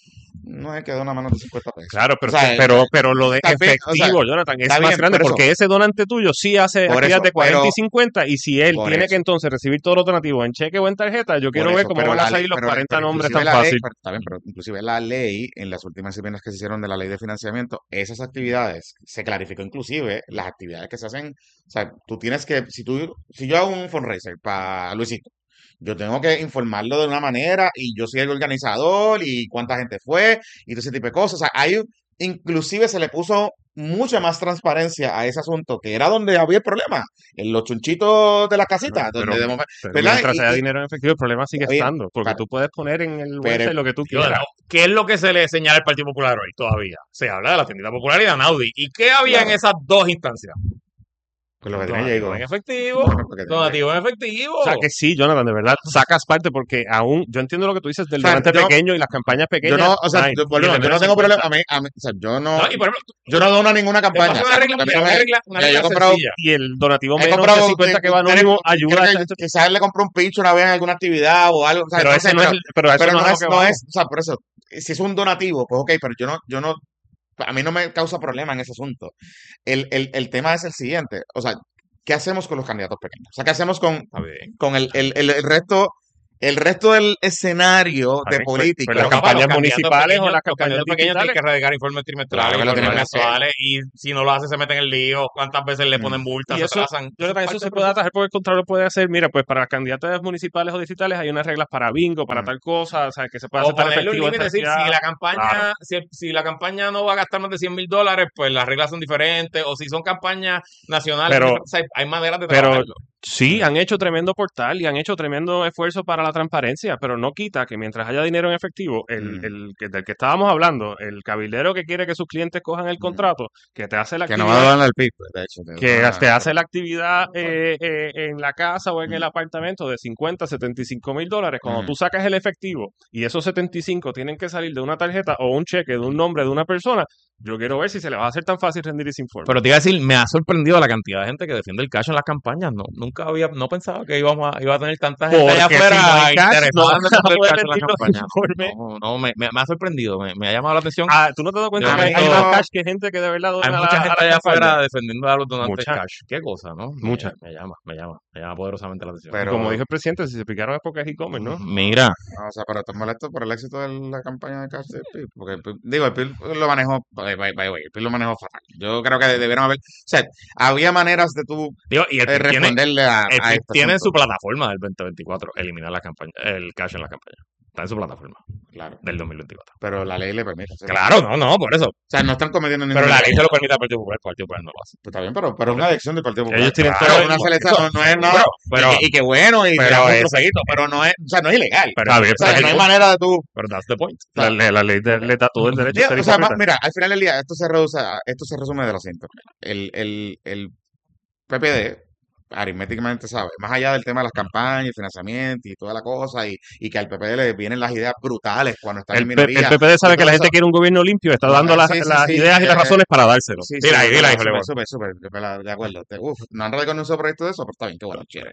no es que dona menos de cincuenta pesos. Claro, pero, O sea, pero, pero lo de está bien, o sea, efectivo, Jonathan, es está más bien, grande por eso. porque ese donante tuyo sí hace Por actividad eso, de cuarenta y pero- cincuenta y si él por tiene eso. que entonces recibir todos los donativos en cheque o en tarjeta, yo Por quiero ver eso, cómo pero van a la salir ley- los pero- cuarenta pero nombres inclusive tan la ley- fácil. pero está bien, pero inclusive la ley, en las últimas disciplinas que se hicieron de la ley de financiamiento, esas actividades, se clarificó inclusive las actividades que se hacen, o sea, tú tienes que, si tú, si yo hago un fundraiser para Luisito, yo tengo que informarlo de una manera y yo soy el organizador y cuánta gente fue y todo ese tipo de cosas, o sea, hay, inclusive se le puso mucha más transparencia a ese asunto, que era donde había el problema, en los chunchitos de las casitas, Pero- donde de momento, Pero ¿verdad? mientras Y- haya y- dinero en efectivo, el problema sigue Está bien, estando, porque claro. tú puedes poner en el Pero- website lo que tú Yo, quieras. no, ¿qué es lo que se le señala al Partido Popular hoy todavía? Se habla de la tiendita popular y de Anaudi. ¿Y qué había en Claro. esas dos instancias? pues lo que tenía Donativo llegó. en efectivo, Porque tenía- donativo en efectivo. O sea que sí, Jonathan, de verdad, sacas parte porque aún, yo entiendo lo que tú dices del O sea, donante yo- pequeño y las campañas Yo pequeñas. no, o sea, fine. yo, Y volvemos, el yo no menos tengo cincuenta. problema, a mí, a mí, o sea, yo no, No, y por ejemplo, yo no dono ninguna te campaña. paso una regla, A mí no una me- regla, una Mira, yo regla he comprado- sencilla. Y el donativo he menos comprado, de cincuenta que va creo- anónimo creo ayuda a que esa gente. quizás él le compró un pincho una vez en alguna actividad o algo, o sea, Pero no ese sé, no es, pero, el- pero eso pero no, no es es, lo que no vamos. es, o sea, por eso, si es un donativo, pues ok, pero yo no, yo no, a mí no me causa problema en ese asunto. El, el, el tema es el siguiente, o sea, ¿qué hacemos con los candidatos pequeños? O sea, ¿qué hacemos con, Está bien. con el, el, el, el resto, el resto del escenario A de ver, pues, política? pero las Pero, papá, campañas los candidatos municipales o pequeños- las los campañas candidatos pequeños tienen digitales. que radicar informes trimestrales, Claro que lo informes tienen que hacer. mensuales, y si no lo hacen se meten en el lío, cuántas veces le ponen Mm. multas, Y se eso, atrasan. yo creo que es eso parte se del puede proceso. atajar porque el Contralor puede hacer, mira, pues para las candidatas municipales o digitales hay unas reglas para bingo, para Mm. tal cosa, o sea, que se puede O hacer tan ponerle un efectivo límite, esta decir, si actividad. la campaña, Claro. si, si la campaña no va a gastar más de cien mil dólares, pues las reglas son diferentes, o si son campañas nacionales, Pero- o sea, hay maneras de pero- trabajarlo. Sí, Mm. han hecho tremendo portal y han hecho tremendo esfuerzo para la transparencia, pero no quita que mientras haya dinero en efectivo, el, Mm. el que, del que estábamos hablando, el cabildero que quiere que sus clientes cojan el Mm. contrato, que te hace la Que no va a actividad, darle al P I B, de hecho. te que va a- te hace la actividad eh, eh, en la casa o en el Mm. apartamento de cincuenta, setenta y cinco mil dólares, cuando Mm. tú sacas el efectivo y esos setenta y cinco tienen que salir de una tarjeta o un cheque de un nombre de una persona, yo quiero ver si se le va a hacer tan fácil rendir ese informe. Pero te iba a decir, me ha sorprendido la cantidad de gente que defiende el cash en las campañas. No, nunca había, no pensaba que íbamos a, iba a tener tanta gente allá Porque afuera si no hay cash, interesada no en vas a defender el poder cash en las rendir los campañas. informes. No, no, me, me, me ha sorprendido, me, me ha llamado la atención. Ah, ¿tú no te das cuenta De que hay, hay momento- más cash que gente que de verdad Hay dona a mucha la- a gente la allá campaña? afuera defendiendo a los donantes Mucha. cash. Qué cosa, ¿no? Me- Mucha. Me, llama, me llama, me llama poderosamente la atención. Y Pero- como dijo el presidente, si se picaron es porque es e-commerce, ¿no? Mira, O sea, pero estás molesto por el éxito de la campaña de cash del P I B. Porque, el P I B digo, el P I B lo manejó, by- by- by the way, el P I B lo manejó fatal. Yo creo que debieron haber, o sea, había maneras de tú digo, y el eh, P I B tiene, responderle a, el a P I B este tiene en su asunto. plataforma del veinte veinticuatro eliminar la campaña, el cash en la campaña. Está en su plataforma Claro, del dos mil veinticuatro. pero la ley le permite hacerlo. Claro, no, no, por eso. O sea, no están cometiendo ningún Pero la ley delito. se lo permite al Partido Popular, el Partido Popular no lo hace. Pues está bien, pero, pero es una elección del Partido Popular. Ellos tienen Claro, todo el- una selección no, no es Pero, nada. pero, y, y qué bueno, y pero le damos un es- trofeito, pero no es, o sea, no es ilegal. pero, Está bien, O sea, pero no hay es- manera de tú. pero that's the point. La, ley- la ley de- le da todo el derecho a Digo, ser o sea, hipócrita. ma- mira, al final del día, esto se reduce, a- esto se resume de lo siguiente. El, el, el P P D, aritméticamente, sabe, más allá del tema de las campañas, el financiamiento y toda la cosa, y, y que al P P D le vienen las ideas brutales cuando está en El, P- minoría. el P P D sabe y que todo la gente eso. quiere un gobierno limpio, está No, dando las, sí, sí, las sí, ideas y las eh, razones para dárselo. Sí, Dila sí, ahí, dila ahí, súper, Jorge. súper, súper, súper, de acuerdo. Te- Uf, no han radicado un solo proyecto de eso, pero está bien, qué bueno, chévere.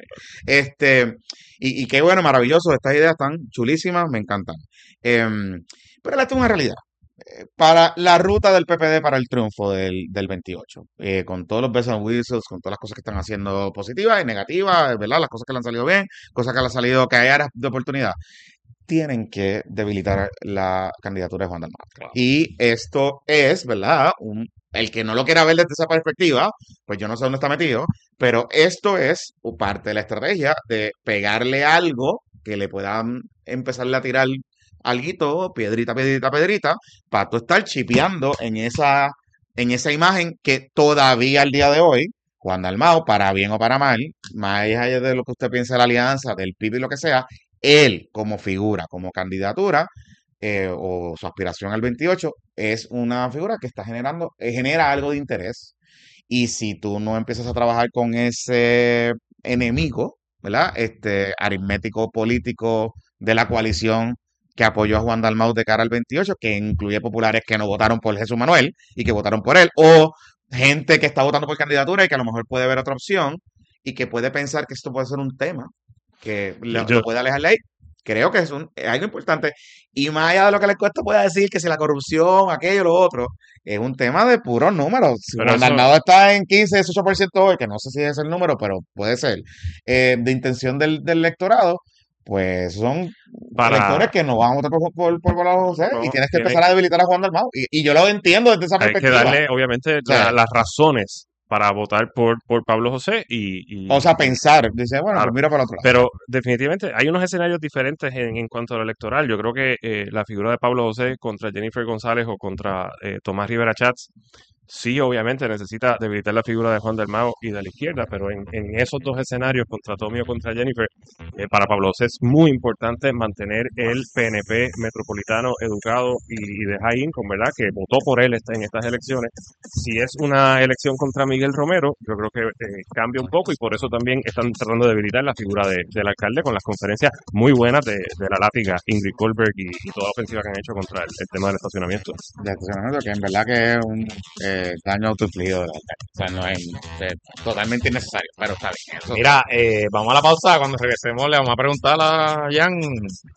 Este, y, y qué bueno, maravilloso, estas ideas están chulísimas, me encantan. Em, pero esto es una realidad. Eh, Para la ruta del P P D para el triunfo del, del veintiocho, eh, con todos los bells and whistles, con todas las cosas que están haciendo positivas y negativas, ¿verdad? Las cosas que le han salido bien, cosas que le han salido que hay áreas de oportunidad, tienen que debilitar la candidatura de Juan Dalmau. Claro. Y esto es, ¿verdad? Un, el que no lo quiera ver desde esa perspectiva, pues yo no sé dónde está metido, pero esto es parte de la estrategia de pegarle algo que le puedan empezarle a tirar alguito, piedrita, piedrita, piedrita, para tú estar chipeando en esa, en esa imagen que todavía al día de hoy, Juan Dalmau, para bien o para mal, más allá de lo que usted piensa de la alianza, del P I B y lo que sea, él como figura, como candidatura, eh, o su aspiración al veintiocho, es una figura que está generando, eh, genera algo de interés. Y si tú no empiezas a trabajar con ese enemigo, ¿verdad? Este aritmético político de la coalición que apoyó a Juan Dalmau de cara al veintiocho, que incluye populares que no votaron por Jesús Manuel y que votaron por él, o gente que está votando por candidatura y que a lo mejor puede ver otra opción y que puede pensar que esto puede ser un tema que lo, Yo- lo puede alejar de ahí. Creo que es, un, es algo importante. Y más allá de lo que la encuesta pueda decir, que si la corrupción, aquello, lo otro, es un tema de puros números. Si Pero Juan eso- Dalmau está en quince, dieciocho por ciento hoy, que no sé si es el número, pero puede ser, eh, de intención del, del electorado, pues son Para- electores que no van a votar por, por, por Pablo José No, y tienes que tiene- empezar a debilitar a Juan Dalmau. Y, y yo lo entiendo desde esa Hay que perspectiva. darle, obviamente, O sea, la- las razones para votar por, por Pablo José y, y- O sea, pensar, dice, bueno, Claro. pues mira para el otro lado. Pero definitivamente hay unos escenarios diferentes en, en cuanto al electoral. Yo creo que eh, la figura de Pablo José contra Jennifer González o contra eh, Tomás Rivera Chats, sí, obviamente necesita debilitar la figura de Juan Dalmau y de la izquierda, pero en, en esos dos escenarios, contra Tommy o contra Jennifer, eh, para Pablo José es muy importante mantener el P N P metropolitano educado y, y de high income, ¿verdad? Que votó por él esta- en estas elecciones. Si es una elección contra Miguel Romero, yo creo que eh, cambia un poco y por eso también están tratando de debilitar la figura de- del alcalde con las conferencias muy buenas de, de la látiga Ingrid Goldberg y, y toda la ofensiva que han hecho contra el, el tema del estacionamiento. De estacionamiento, que en verdad que es un eh, daño autoinfligido del alcalde. O sea, no es, es totalmente innecesario, pero está bien. Eso- Mira, eh, vamos a la pausa. Cuando regresemos le vamos a preguntar a Jan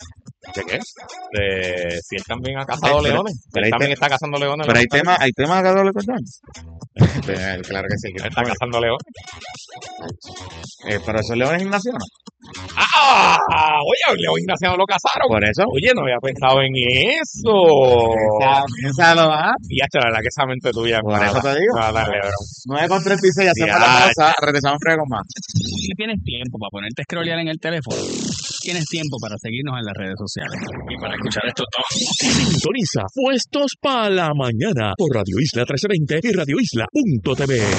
¿De qué? De si él también ha cazado Pero- leones. pero Él hay también te- está cazando leones. Pero hay ¿no? temas, hay temas de doble cordón. Eh, claro que sí. Él está cazando leones. Eh, pero esos leones ignacianos. ¡Ah! Oye, el león ignaciano lo cazaron. Por eso. Oye, no había pensado en eso. Piénsalo, ¿ah? Y ya, la verdad que esa mente tuya. Por eso te digo. No, dale, bro. nueve con treinta y seis, hacemos Ya, la pausa, regresamos en breve con más. Si tienes tiempo para ponerte a scrollear en el teléfono, tienes tiempo para seguirnos en las redes sociales y para escuchar esto todo. Sintoniza Puestos para la Mañana por Radio Isla trece veinte y radio isla punto t v.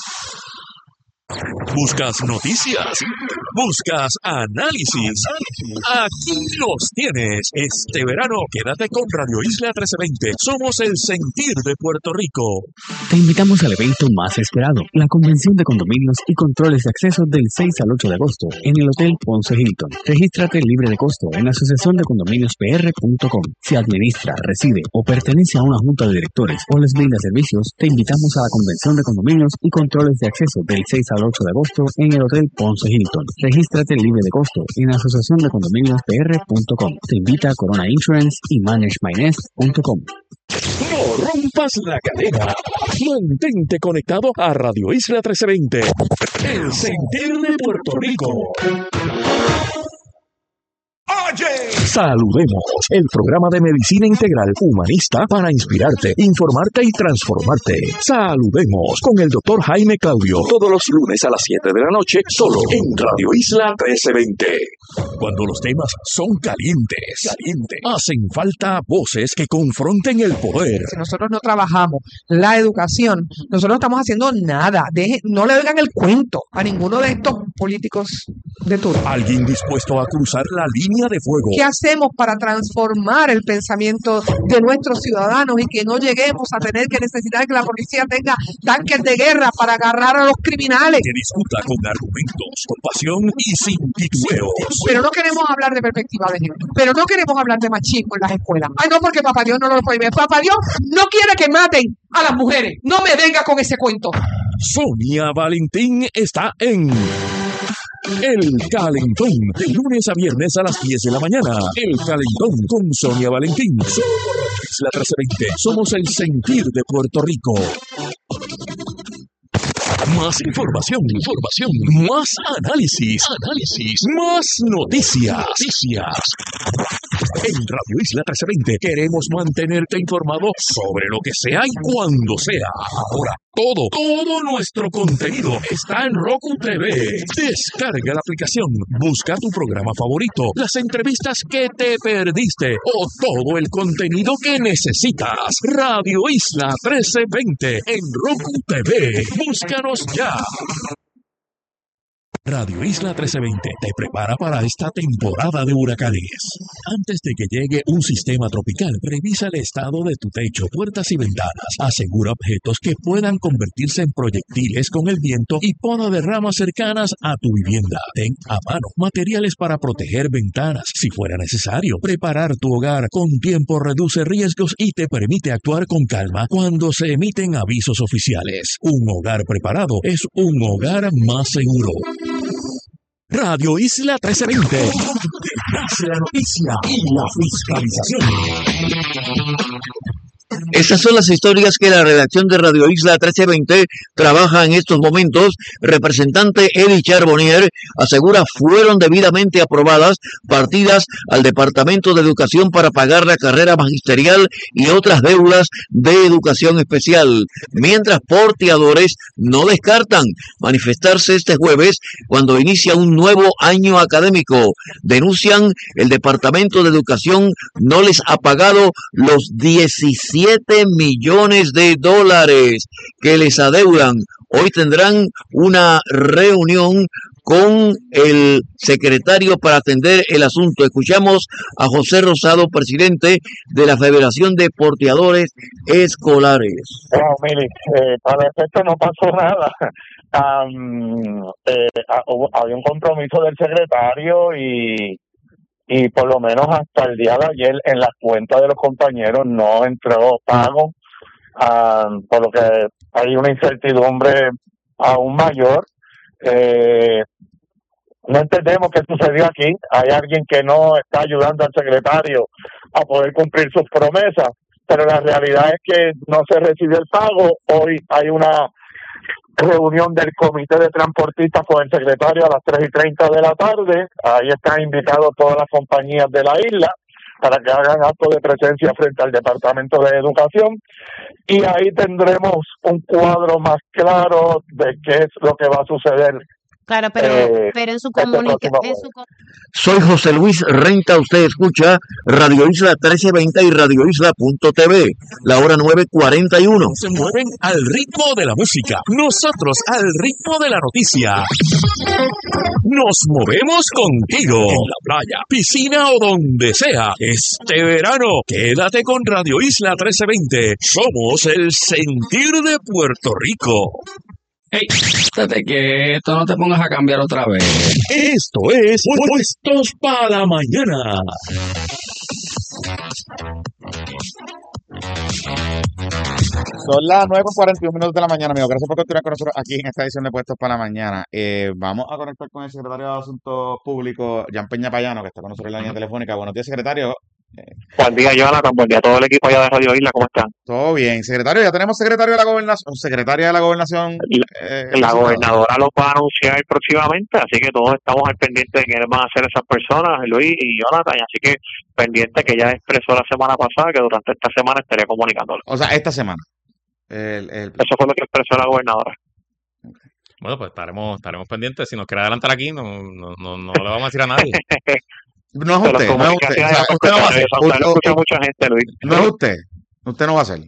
¿Buscas noticias? ¿Buscas análisis? Aquí los tienes. Este verano quédate con Radio Isla trece veinte. Somos el sentir de Puerto Rico. Te invitamos al evento más esperado, la Convención de Condominios y Controles de Acceso del seis al ocho de agosto en el Hotel Ponce Hilton. Regístrate libre de costo en la asociación de condominios p r punto com. Si administra, reside o pertenece a una junta de directores o les brinda servicios, te invitamos a la Convención de Condominios y Controles de Acceso del seis al ocho de agosto en el Hotel Ponce Hilton. Regístrate libre de costo en la asociación de condominios p r punto com. Te invita a Corona Insurance y manage my nest punto com. No rompas la cadena. Mantente conectado a Radio Isla trece veinte. El sentir de Puerto Rico. Saludemos, el programa de medicina integral humanista para inspirarte, informarte y transformarte. Saludemos con el doctor Jaime Claudio, todos los lunes a las siete de la noche, solo en Radio Isla trece veinte. Cuando los temas son calientes, calientes, hacen falta voces que confronten el poder. Si nosotros no trabajamos la educación, nosotros no estamos haciendo nada. Deje, no le oigan el cuento a ninguno de estos políticos de turno. Alguien dispuesto a cruzar la línea de fuego. ¿Qué hacemos para transformar el pensamiento de nuestros ciudadanos y que no lleguemos a tener que necesitar que la policía tenga tanques de guerra para agarrar a los criminales? Que discuta con argumentos, con pasión y sin titubeos. Pero no queremos hablar de perspectiva de género. Pero no queremos hablar de machismo en las escuelas. Ay, no, porque Papá Dios no lo prohíbe. Papá Dios no quiere que maten a las mujeres. No me venga con ese cuento. Sonia Valentín está en El Calentón, de lunes a viernes a las diez de la mañana. El Calentón con Sonia Valentín. Somos Isla trece veinte. Somos el sentir de Puerto Rico. Más información, información, más análisis, análisis, más noticias, noticias. En Radio Isla trece veinte queremos mantenerte informado sobre lo que sea y cuando sea. Ahora todo, todo nuestro contenido está en Roku T V. Descarga la aplicación, busca tu programa favorito, las entrevistas que te perdiste o todo el contenido que necesitas. Radio Isla trece veinte en Roku T V. Búscanos ya. Radio Isla trece veinte te prepara para esta temporada de huracanes. Antes de que llegue un sistema tropical, revisa el estado de tu techo, puertas y ventanas. Asegura objetos que puedan convertirse en proyectiles con el viento y poda de ramas cercanas a tu vivienda. Ten a mano materiales para proteger ventanas. Si fuera necesario, preparar tu hogar con tiempo reduce riesgos y te permite actuar con calma cuando se emiten avisos oficiales. Un hogar preparado es un hogar más seguro. Radio Isla trece veinte. La noticia y la fiscalización. Estas son las historias que la redacción de Radio Isla trece veinte trabaja en estos momentos. Representante Eddie Charbonnier asegura fueron debidamente aprobadas partidas al Departamento de Educación para pagar la carrera magisterial y otras deudas de educación especial, mientras porteadores no descartan manifestarse este jueves cuando inicia un nuevo año académico. Denuncian el Departamento de Educación no les ha pagado los diecisiete millones de dólares que les adeudan. Hoy tendrán una reunión con el secretario para atender el asunto. Escuchamos a José Rosado, presidente de la Federación de Porteadores Escolares. Bueno, mire, eh, para efecto no pasó nada. Um, eh, hubo, había un compromiso del secretario y y por lo menos hasta el día de ayer en las cuentas de los compañeros no entró pago, uh, por lo que hay una incertidumbre aún mayor. Eh, no entendemos qué sucedió aquí. Hay alguien que no está ayudando al secretario a poder cumplir sus promesas, pero la realidad es que no se recibió el pago. Hoy hay una reunión del comité de transportistas con el secretario a las tres y treinta de la tarde. Ahí están invitados todas las compañías de la isla para que hagan acto de presencia frente al Departamento de Educación, y ahí tendremos un cuadro más claro de qué es lo que va a suceder. Claro, pero, eh, pero en su este comunicación, próximo en su jueves. Soy José Luis Renta, usted escucha Radio Isla trece veinte y radio isla punto t v, la hora nueve cuarenta y uno. Se mueven al ritmo de la música, nosotros al ritmo de la noticia. Nos movemos contigo en la playa, piscina o donde sea. Este verano, quédate con Radio Isla trece veinte. Somos el sentir de Puerto Rico. Ey, estate quieto, no te pongas a cambiar otra vez. Esto es Puestos para la Mañana. Son las nueve cuarenta y uno minutos de la mañana, amigo. Gracias por continuar con nosotros aquí en esta edición de Puestos para la Mañana. Eh, vamos a conectar con el secretario de Asuntos Públicos, Jan Peña Payano, que está con nosotros en la línea telefónica. Buenos días, secretario. Eh, Buen día, Jonathan. Buen día a todo el equipo allá de Radio Isla. ¿Cómo están? todo bien. Secretario, ya tenemos secretario de la gobernación, secretaria de la gobernación. Eh, La designado. gobernadora los va a anunciar próximamente, así que todos estamos al pendiente de quiénes van a ser esas personas, Luis y Jonathan. Así que pendiente, que ella expresó la semana pasada que durante esta semana estaría comunicándolo. O sea, esta semana. El, el- Eso fue lo que expresó la gobernadora. Bueno, pues estaremos, estaremos pendientes. Si nos quiere adelantar aquí, no, no, no, no le vamos a decir a nadie. no es De las usted, no es usted. O comunicaciones sea, de usted no va a hacer. Eso lo escucha mucha gente, Luis. No es usted. Usted no va a hacer.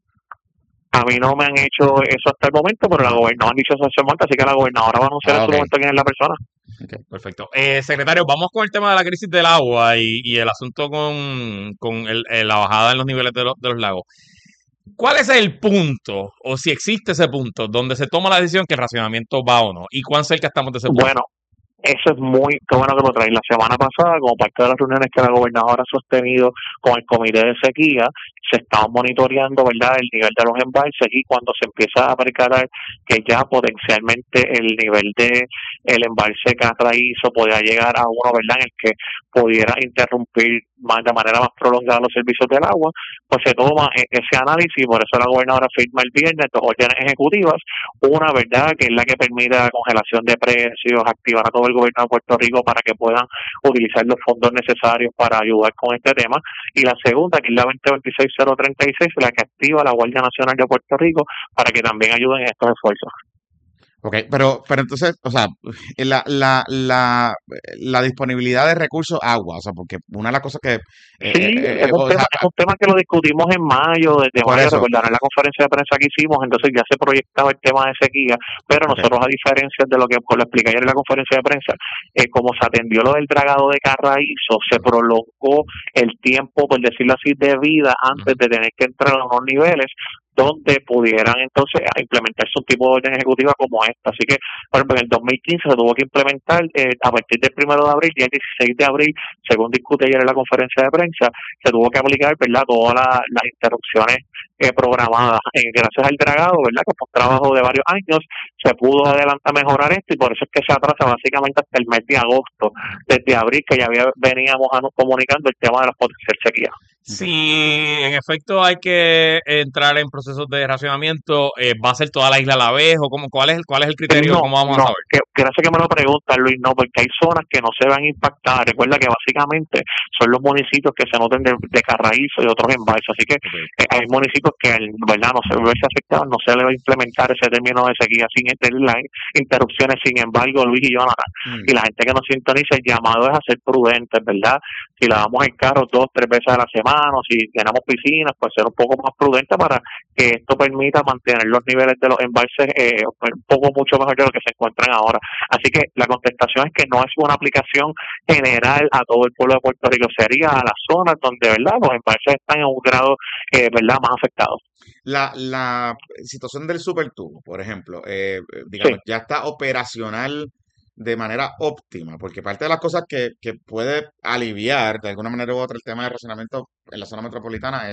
A mí no me han hecho eso hasta el momento, pero la gobernadora han dicho eso hace momento, así que la gobernadora va a anunciar Ah, en su ok. momento quién es la persona. Perfecto. Eh, secretario, vamos con el tema de la crisis del agua y, y el asunto con, con el- eh, la bajada en los niveles de, los- de los lagos. ¿Cuál es el punto, o si existe ese punto, donde se toma la decisión que el racionamiento va o no? ¿Y cuán cerca estamos de ese punto? Bueno, eso es muy, qué bueno que lo traes. La semana pasada, como parte de las reuniones que la gobernadora ha sostenido con el comité de sequía, se estaba monitoreando, ¿verdad?, el nivel de los embalses, y cuando se empieza a percatar que ya potencialmente el nivel de el embalse Carraízo podía llegar a uno, ¿verdad?, en el que pudiera interrumpir más de manera más prolongada los servicios del agua, pues se toma e- ese análisis, y por eso la gobernadora firma el viernes dos órdenes ejecutivas, una, ¿verdad?, que es la que permite la congelación de precios, activar a todo el gobierno de Puerto Rico para que puedan utilizar los fondos necesarios para ayudar con este tema, y la segunda, que es la veinte veintiséis cero treinta y seis, la que activa la Guardia Nacional de Puerto Rico para que también ayuden en estos esfuerzos. Ok, pero, pero entonces, o sea, la, la, la, la disponibilidad de recursos agua, o sea, porque una de las cosas que, eh, Sí, eh, es o un, sea, tema, es un tema que lo discutimos en mayo, desde por mayo, eso, recordarán en la conferencia de prensa que hicimos, entonces ya se proyectaba el tema de sequía, pero ok, nosotros, a diferencia de lo que pues, lo expliqué ayer en la conferencia de prensa, eh, como se atendió lo del dragado de Carraízo, se prolongó el tiempo, por decirlo así, de vida antes ujú, de tener que entrar a unos niveles donde pudieran entonces implementarse un tipo de orden ejecutiva como esta. Así que, por ejemplo, en el dos mil quince se tuvo que implementar eh, a partir del primero de abril, y el dieciséis de abril, según discute ayer en la conferencia de prensa, se tuvo que aplicar, ¿verdad?, todas la- las interrupciones eh, programadas. Eh, gracias al dragado, ¿verdad?, que por trabajo de varios años se pudo adelantar, mejorar esto, y por eso es que se atrasa básicamente hasta el mes de agosto, desde abril, que ya había, veníamos a- comunicando el tema de las potenciales sequías. Si en efecto hay que entrar en procesos de racionamiento, eh, ¿va a ser toda la isla a la vez? ¿O cómo, cuál es, el- cuál es el criterio? No, ¿Cómo vamos a no, saber? que, gracias que me lo preguntas, Luis, no, porque hay zonas que no se van a impactar. Recuerda que básicamente son los municipios que se noten de, de Carraízo y otros embalses, así que Ok. eh, hay municipios que, al- ¿verdad?, no se verse afectados, no se le va a implementar ese término de sequía sin inter- las interrupciones. Sin embargo, Luis y Jonathan, mm, y la gente que nos sintoniza, el llamado es a ser prudentes, ¿verdad? Si lavamos el carro dos, tres veces a la semana, o si tenemos piscinas, pues ser un poco más prudente para que esto permita mantener los niveles de los embalses eh, un poco mucho mejor de lo que se encuentran ahora. Así que la contestación es que no es una aplicación general a todo el pueblo de Puerto Rico, sería a las zonas donde, ¿verdad?, los embalses están en un grado, eh, ¿verdad?, más afectados. La, la situación del supertubo, por ejemplo, eh, eh, Sí. digamos, ya está operacional de manera óptima, porque parte de las cosas que, que puede aliviar de alguna manera u otra el tema de racionamiento en la zona metropolitana es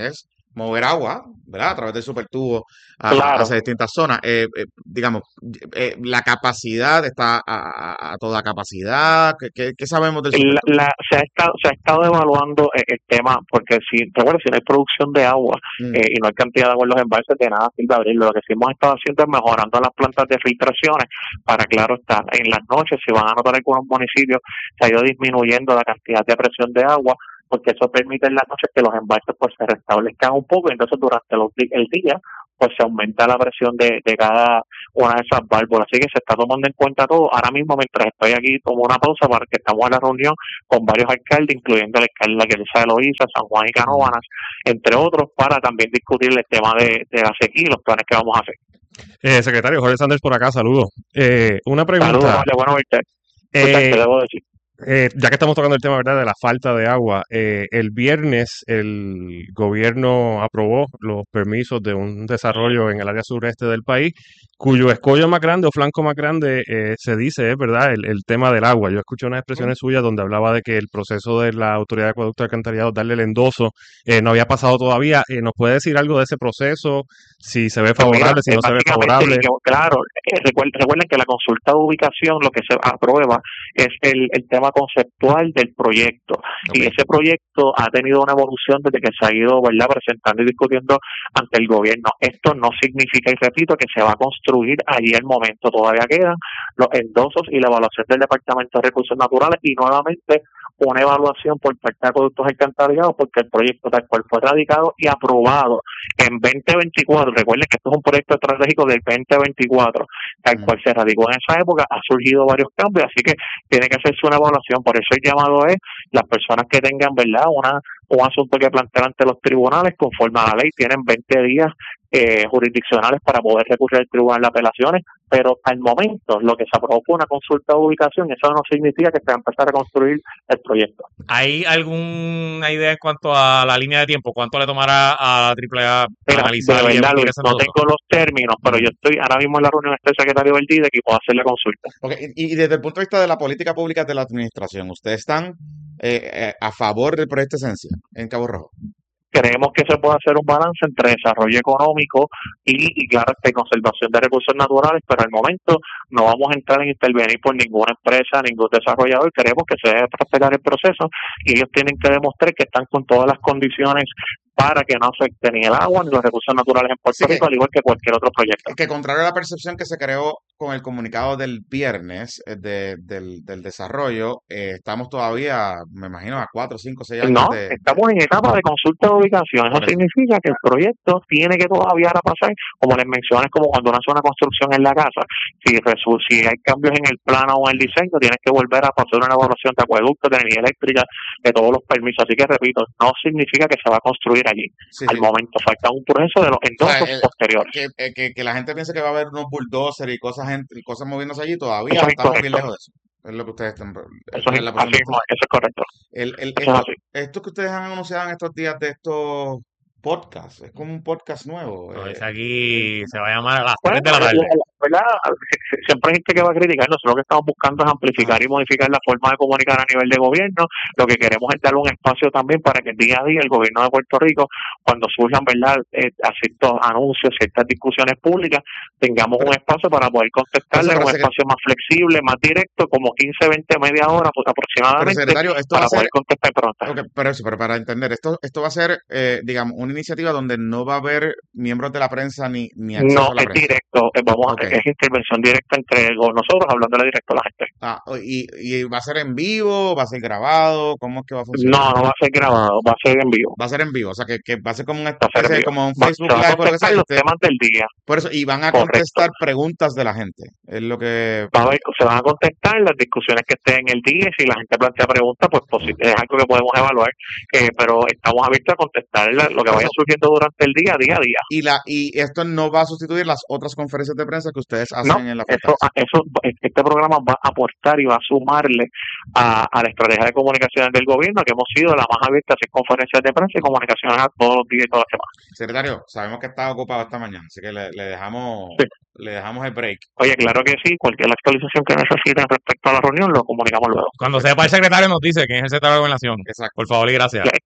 mover agua, ¿verdad? A través del supertubo a, Claro. hacia distintas zonas. Eh, eh, digamos, eh, la capacidad está a, a- a toda capacidad. ¿Qué, qué- qué sabemos del La, supertubo? la- se, ha estado, se ha estado evaluando eh, el tema, porque si, recuerda, si no hay producción de agua Mm, eh, y no hay cantidad de agua en los embalses, de nada sirve abrirlo. Lo que sí hemos estado haciendo es mejorando las plantas de filtraciones para, claro, estar en las noches, si van a notar algunos municipios, se ha ido disminuyendo la cantidad de presión de agua, porque eso permite en las noches que los embalses pues se restablezcan un poco, y entonces durante los di- el día pues se aumenta la presión de, de cada una de esas válvulas. Así que se está tomando en cuenta todo. Ahora mismo, mientras estoy aquí, tomo una pausa para que estamos en la reunión con varios alcaldes, incluyendo el alcalde de la Iglesia de Loíza, San Juan y Canóvanas, entre otros, para también discutir el tema de, de la sequía y los planes que vamos a hacer. Eh, secretario Jorge Sanders por acá, saludos. Eh, una Saludos, pregunta. vale, bueno verte. Escucharte, Eh, debo decir. Eh, ya que estamos tocando el tema, ¿verdad?, de la falta de agua, eh, el viernes el gobierno aprobó los permisos de un desarrollo en el área sureste del país, cuyo escollo más grande o flanco más grande eh, se dice, es verdad, el, el tema del agua. Yo escuché unas expresiones suyas donde hablaba de que el proceso de la Autoridad de Acueducto y Alcantarillado, darle el endoso, eh, no había pasado todavía. Eh, ¿nos puede decir algo de ese proceso? Si se ve Pues mira, favorable, si eh, no se ve básicamente, favorable. yo- claro, eh, recuerden, recuerden que la consulta de ubicación lo que se aprueba es el, el tema conceptual del proyecto. Y ok. ese proyecto ha tenido una evolución desde que se ha ido, ¿verdad?, presentando y discutiendo ante el gobierno. Esto no significa, y repito, que se va a construir allí al momento. Todavía quedan los endosos y la evaluación del Departamento de Recursos Naturales, y nuevamente una evaluación por parte de Acueductos Alcantarillados, porque el proyecto tal cual fue radicado y aprobado en veinte veinticuatro. Recuerden que esto es un proyecto estratégico del veinte veinticuatro, tal Mm. cual se radicó en esa época. Ha surgido varios cambios, así que tiene que hacerse una evaluación. Por eso el llamado es las personas que tengan, ¿verdad?, una un asunto que plantear ante los tribunales conforme a la ley, tienen veinte días eh, jurisdiccionales para poder recurrir al tribunal de apelaciones, pero al momento lo que se aprobó fue una consulta de ubicación. Eso no significa que se va a empezar a construir el proyecto. ¿Hay alguna idea en cuanto a la línea de tiempo? ¿Cuánto le tomará a la triple A Mira, analizar de y verdad, emitir Luis, ese no endoso? tengo los términos, pero Mm. yo estoy ahora mismo en la reunión, estoy secretario del D I D E y puedo hacer la consulta. Ok, Y, y desde el punto de vista de la política pública de la administración, ¿ustedes están eh, eh, a favor del proyecto Esencia en Cabo Rojo? Creemos que se puede hacer un balance entre desarrollo económico y, y claro, este, conservación de recursos naturales, pero al momento no vamos a entrar en intervenir por ninguna empresa, ningún desarrollador. Queremos que se debe respetar el proceso y ellos tienen que demostrar que están con todas las condiciones para que no afecte ni el agua ni los recursos naturales en Puerto Sí, que, Rico, al igual que cualquier otro proyecto. que contrario a la percepción que se creó con el comunicado del viernes eh, de- del, del desarrollo, eh, estamos todavía, me imagino, a cuatro, cinco, seis años No, de... de- estamos en etapa de consulta de ubicación. Eso por eso. significa que el proyecto tiene que todavía ahora pasar, como les mencioné, es como cuando uno hace una construcción en la casa. Si, resu- si hay cambios en el plano o en el diseño, tienes que volver a pasar una evaluación de acueducto, de energía eléctrica, de todos los permisos. Así que, repito, no significa que se va a construir allí. Sí, Al sí. momento falta un proceso de los O sea, endosos eh, posteriores. que, eh, que, que la gente piense que va a haber unos bulldozers y cosas, en- y cosas moviéndose allí, todavía Eso es estamos bien incorrecto. lejos de eso. Es lo que ustedes están, Eso esa es, es la así posición de mismo, ustedes. eso es correcto. El, el, Eso es esto, así. esto que ustedes han anunciado en estos días de estos podcasts, es como un podcast nuevo. No, eh, ese aquí se va a llamar a las Bueno, tres de la la- tarde. la- ¿verdad? Siempre hay gente que va a criticar. Nosotros lo que estamos buscando es amplificar y modificar la forma de comunicar a nivel de gobierno. Lo que queremos es darle un espacio también para que día a día el gobierno de Puerto Rico, cuando surjan, ¿verdad?, eh, a ciertos anuncios, ciertas discusiones públicas, tengamos un espacio para poder Por eso, contestarle, pero, un secre- espacio más flexible, más directo, como quince, veinte, media hora pues, pero aproximadamente, secretario, esto va para a ser, poder contestar pronto. ok, pero eso, pero para entender, esto, esto va a ser, eh, digamos, una iniciativa donde no va a haber miembros de la prensa ni, ni acceso No, a la es prensa. directo, eh, vamos a, Ok. es intervención directa entre go- nosotros, hablándole directo a la gente. Ah, o- y, y va a ser en vivo, va a ser grabado, ¿cómo es que va a funcionar? No, no va a ser grabado, va a ser en vivo. Va a ser en vivo, o sea, que, que va a ser como una Va a ser en especie de, vivo. como un Va- Facebook se van a Live o lo que sea, contestar y los usted, temas del día. por eso, y van a Correcto. contestar preguntas de la gente, es lo que, Va a haber- se van a contestar las discusiones que estén en el día, y si la gente plantea preguntas, pues posi- es algo que podemos evaluar, eh, pero estamos abiertos a contestar la- lo que por vaya eso, surgiendo durante el día, día a día. y la, y esto no va a sustituir las otras conferencias de prensa que ustedes No, hacen en la eso, fortaleza. eso, este programa va a aportar y va a sumarle a, a la estrategia de comunicaciones del gobierno, que hemos sido la más abierta a hacer conferencias de prensa y comunicaciones a todos los días y todas las semanas. Secretario, sabemos que está ocupado esta mañana, así que le, le dejamos, Sí. le dejamos el break. Oye, claro que sí, cualquier actualización que necesiten respecto a la reunión lo comunicamos luego. Cuando sepa el secretario nos dice quién es el secretario de Gobernación. Exacto. Por favor y gracias. Les escribo.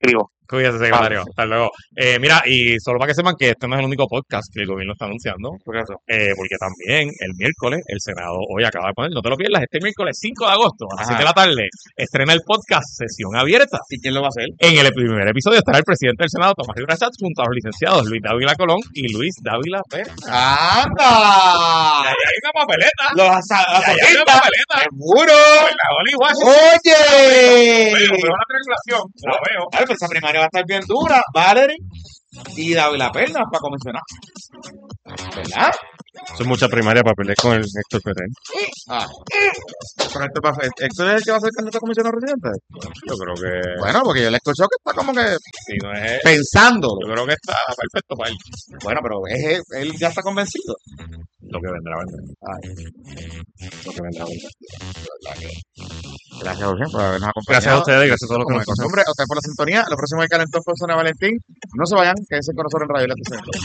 Cuídese, secretario. Hasta luego. Eh, mira, y solo para que sepan que este no es el único podcast que el gobierno está anunciando. ¿Por qué eso? Eh, porque también el miércoles el Senado hoy acaba de poner, no te lo pierdas, este miércoles cinco de agosto a las Ajá. siete de la tarde estrena el podcast Sesión Abierta. ¿Y quién lo va a hacer? En el primer episodio estará el presidente del Senado, Tomás Rivera Schatz, junto a los licenciados Luis Dávila Colón y Luis Dávila Pérez. ¡Anda! Y ahí hay una papeleta. Los asa- Y ahí hay una azotistas. papeleta. ¡Seguro! Pues la Oli Washington. ¡Oye! Veo, veo la triangulación. La veo. Ay, pues esa primaria va a estar bien dura. Valerie y Dávila Pernas para comisionar. ¿Verdad? Son muchas primarias para pelear con el Héctor Petén. Ah. Pero esto, va- ¿esto es el que va a ser candidato a comisionado residente? Yo creo que Bueno, porque yo le escucho que está como que si no es él, pensando. yo creo que está perfecto para él. Bueno, pero es él, él ya está convencido. Lo que vendrá, vendrá. Lo que vendrá, vendrá. Gracias, Eugenio, por habernos acompañado. Gracias a ustedes y gracias a todos los que Como nos de escuchan. costumbre, a ustedes por la sintonía. Lo próximo es Calentón por Zona Valentín. No se vayan, quédense con nosotros en Radio La T C.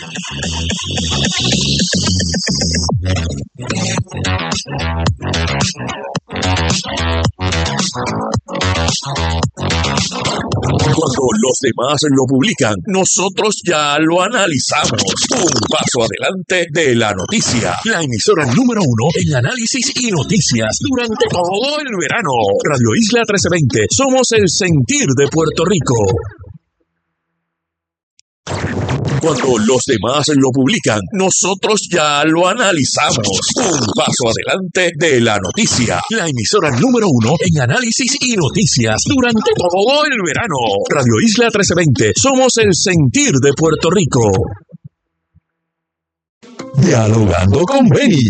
Cuando los demás lo publican, nosotros ya lo analizamos. Un paso adelante de la noticia. La emisora número uno en análisis y noticias durante todo el verano. Radio Isla trece veinte. Somos el sentir de Puerto Rico. Cuando los demás lo publican, nosotros ya lo analizamos. Un paso adelante de la noticia. La emisora número uno en análisis y noticias durante todo el verano. Radio Isla trece veinte. Somos el sentir de Puerto Rico. Dialogando con Benny.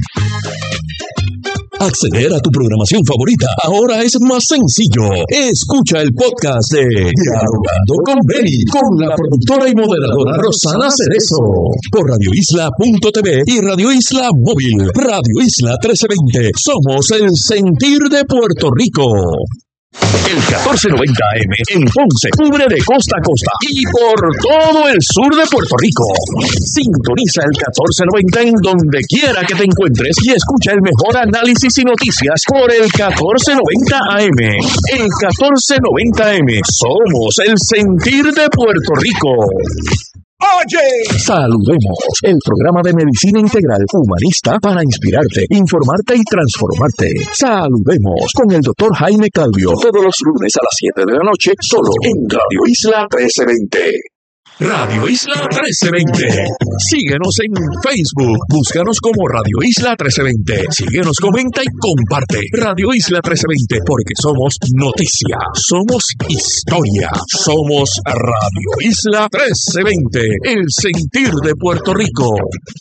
Acceder a tu programación favorita ahora es más sencillo. Escucha el podcast de Dialogando con Benny con la productora y moderadora Rosana Cerezo por radio isla punto t v y Radio Isla Móvil. Radio Isla trece veinte. Somos el sentir de Puerto Rico. El catorce noventa A M en Ponce cubre de costa a costa y por todo el sur de Puerto Rico. Sintoniza el catorce noventa en donde quiera que te encuentres y escucha el mejor análisis y noticias por el catorce noventa A M. El catorce noventa A M. Somos el sentir de Puerto Rico. Oye, saludemos el programa de medicina integral humanista para inspirarte, informarte y transformarte. Saludemos con el doctor Jaime Calvio todos los lunes a las siete de la noche solo en Radio Isla trece veinte. Radio Isla trece veinte. Síguenos en Facebook. Búscanos como Radio Isla trece veinte. Síguenos, comenta y comparte. Radio Isla trece veinte, porque somos noticia, somos historia, somos Radio Isla trece veinte, el sentir de Puerto Rico.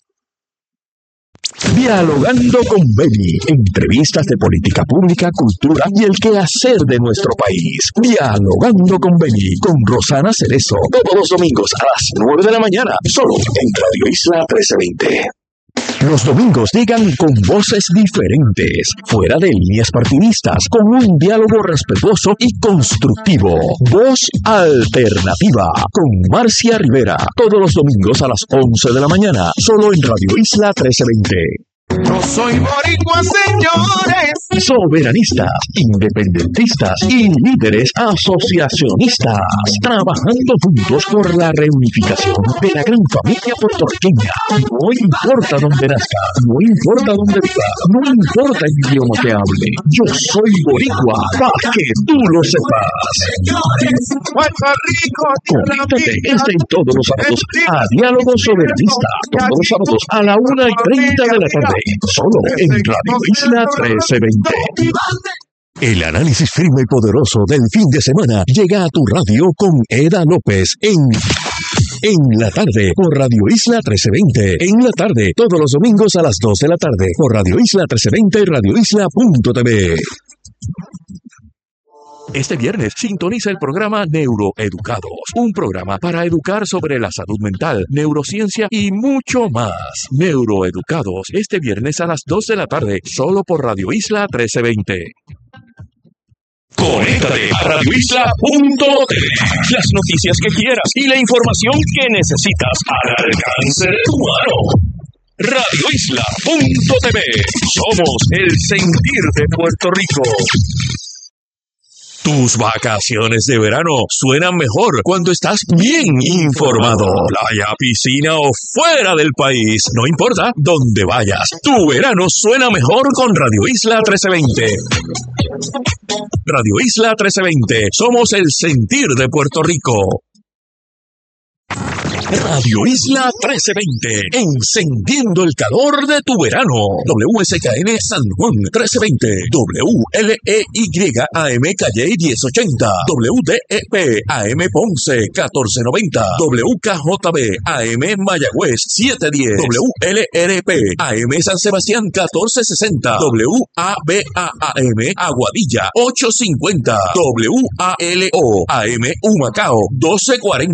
Dialogando con Benny, entrevistas de política pública, cultura y el quehacer de nuestro país. Dialogando con Benny, con Rosana Cerezo, todos los domingos a las nueve de la mañana, solo en Radio Isla trece veinte. Los domingos llegan con voces diferentes, fuera de líneas partidistas, con un diálogo respetuoso y constructivo. Voz Alternativa, con Marcia Rivera, todos los domingos a las once de la mañana, solo en Radio Isla trece veinte. Yo soy boricua, señores. Soberanistas, independentistas y líderes asociacionistas, trabajando juntos por la reunificación de la gran familia puertorriqueña. No importa dónde nazca, no importa dónde viva, no importa el idioma que hable. Yo soy boricua, para que tú lo sepas. Puerto Rico, Conéctate este y todos los sábados a Diálogo Soberanista, todos los sábados a la una y treinta de la tarde, solo en Radio Isla trece veinte. El análisis firme y poderoso del fin de semana llega a tu radio con Eda López en En la tarde por Radio Isla trece veinte. En la tarde, todos los domingos a las dos de la tarde por Radio Isla trece veinte y radio isla punto t v. Este viernes sintoniza el programa Neuroeducados, un programa para educar sobre la salud mental, neurociencia y mucho más. Neuroeducados, este viernes a las dos de la tarde, solo por Radio Isla trece veinte. Conéctate a radio isla punto t v. Las noticias que quieras y la información que necesitas al alcance de tu mano. radio isla punto t v. Somos el sentir de Puerto Rico. Tus vacaciones de verano suenan mejor cuando estás bien informado. Playa, piscina o fuera del país, no importa dónde vayas, tu verano suena mejor con Radio Isla trece veinte. Radio Isla trece veinte, somos el sentir de Puerto Rico. Radio Isla trece veinte, encendiendo el calor de tu verano. W S K N San Juan trece veinte, W L E Y A M Calle diez ochenta, W D E P A M Ponce catorce noventa, W K J B A M Mayagüez siete diez, W L R P A M San Sebastián catorce sesenta, W A B A A M Aguadilla ocho cincuenta, W A L O A M Humacao doce cuarenta.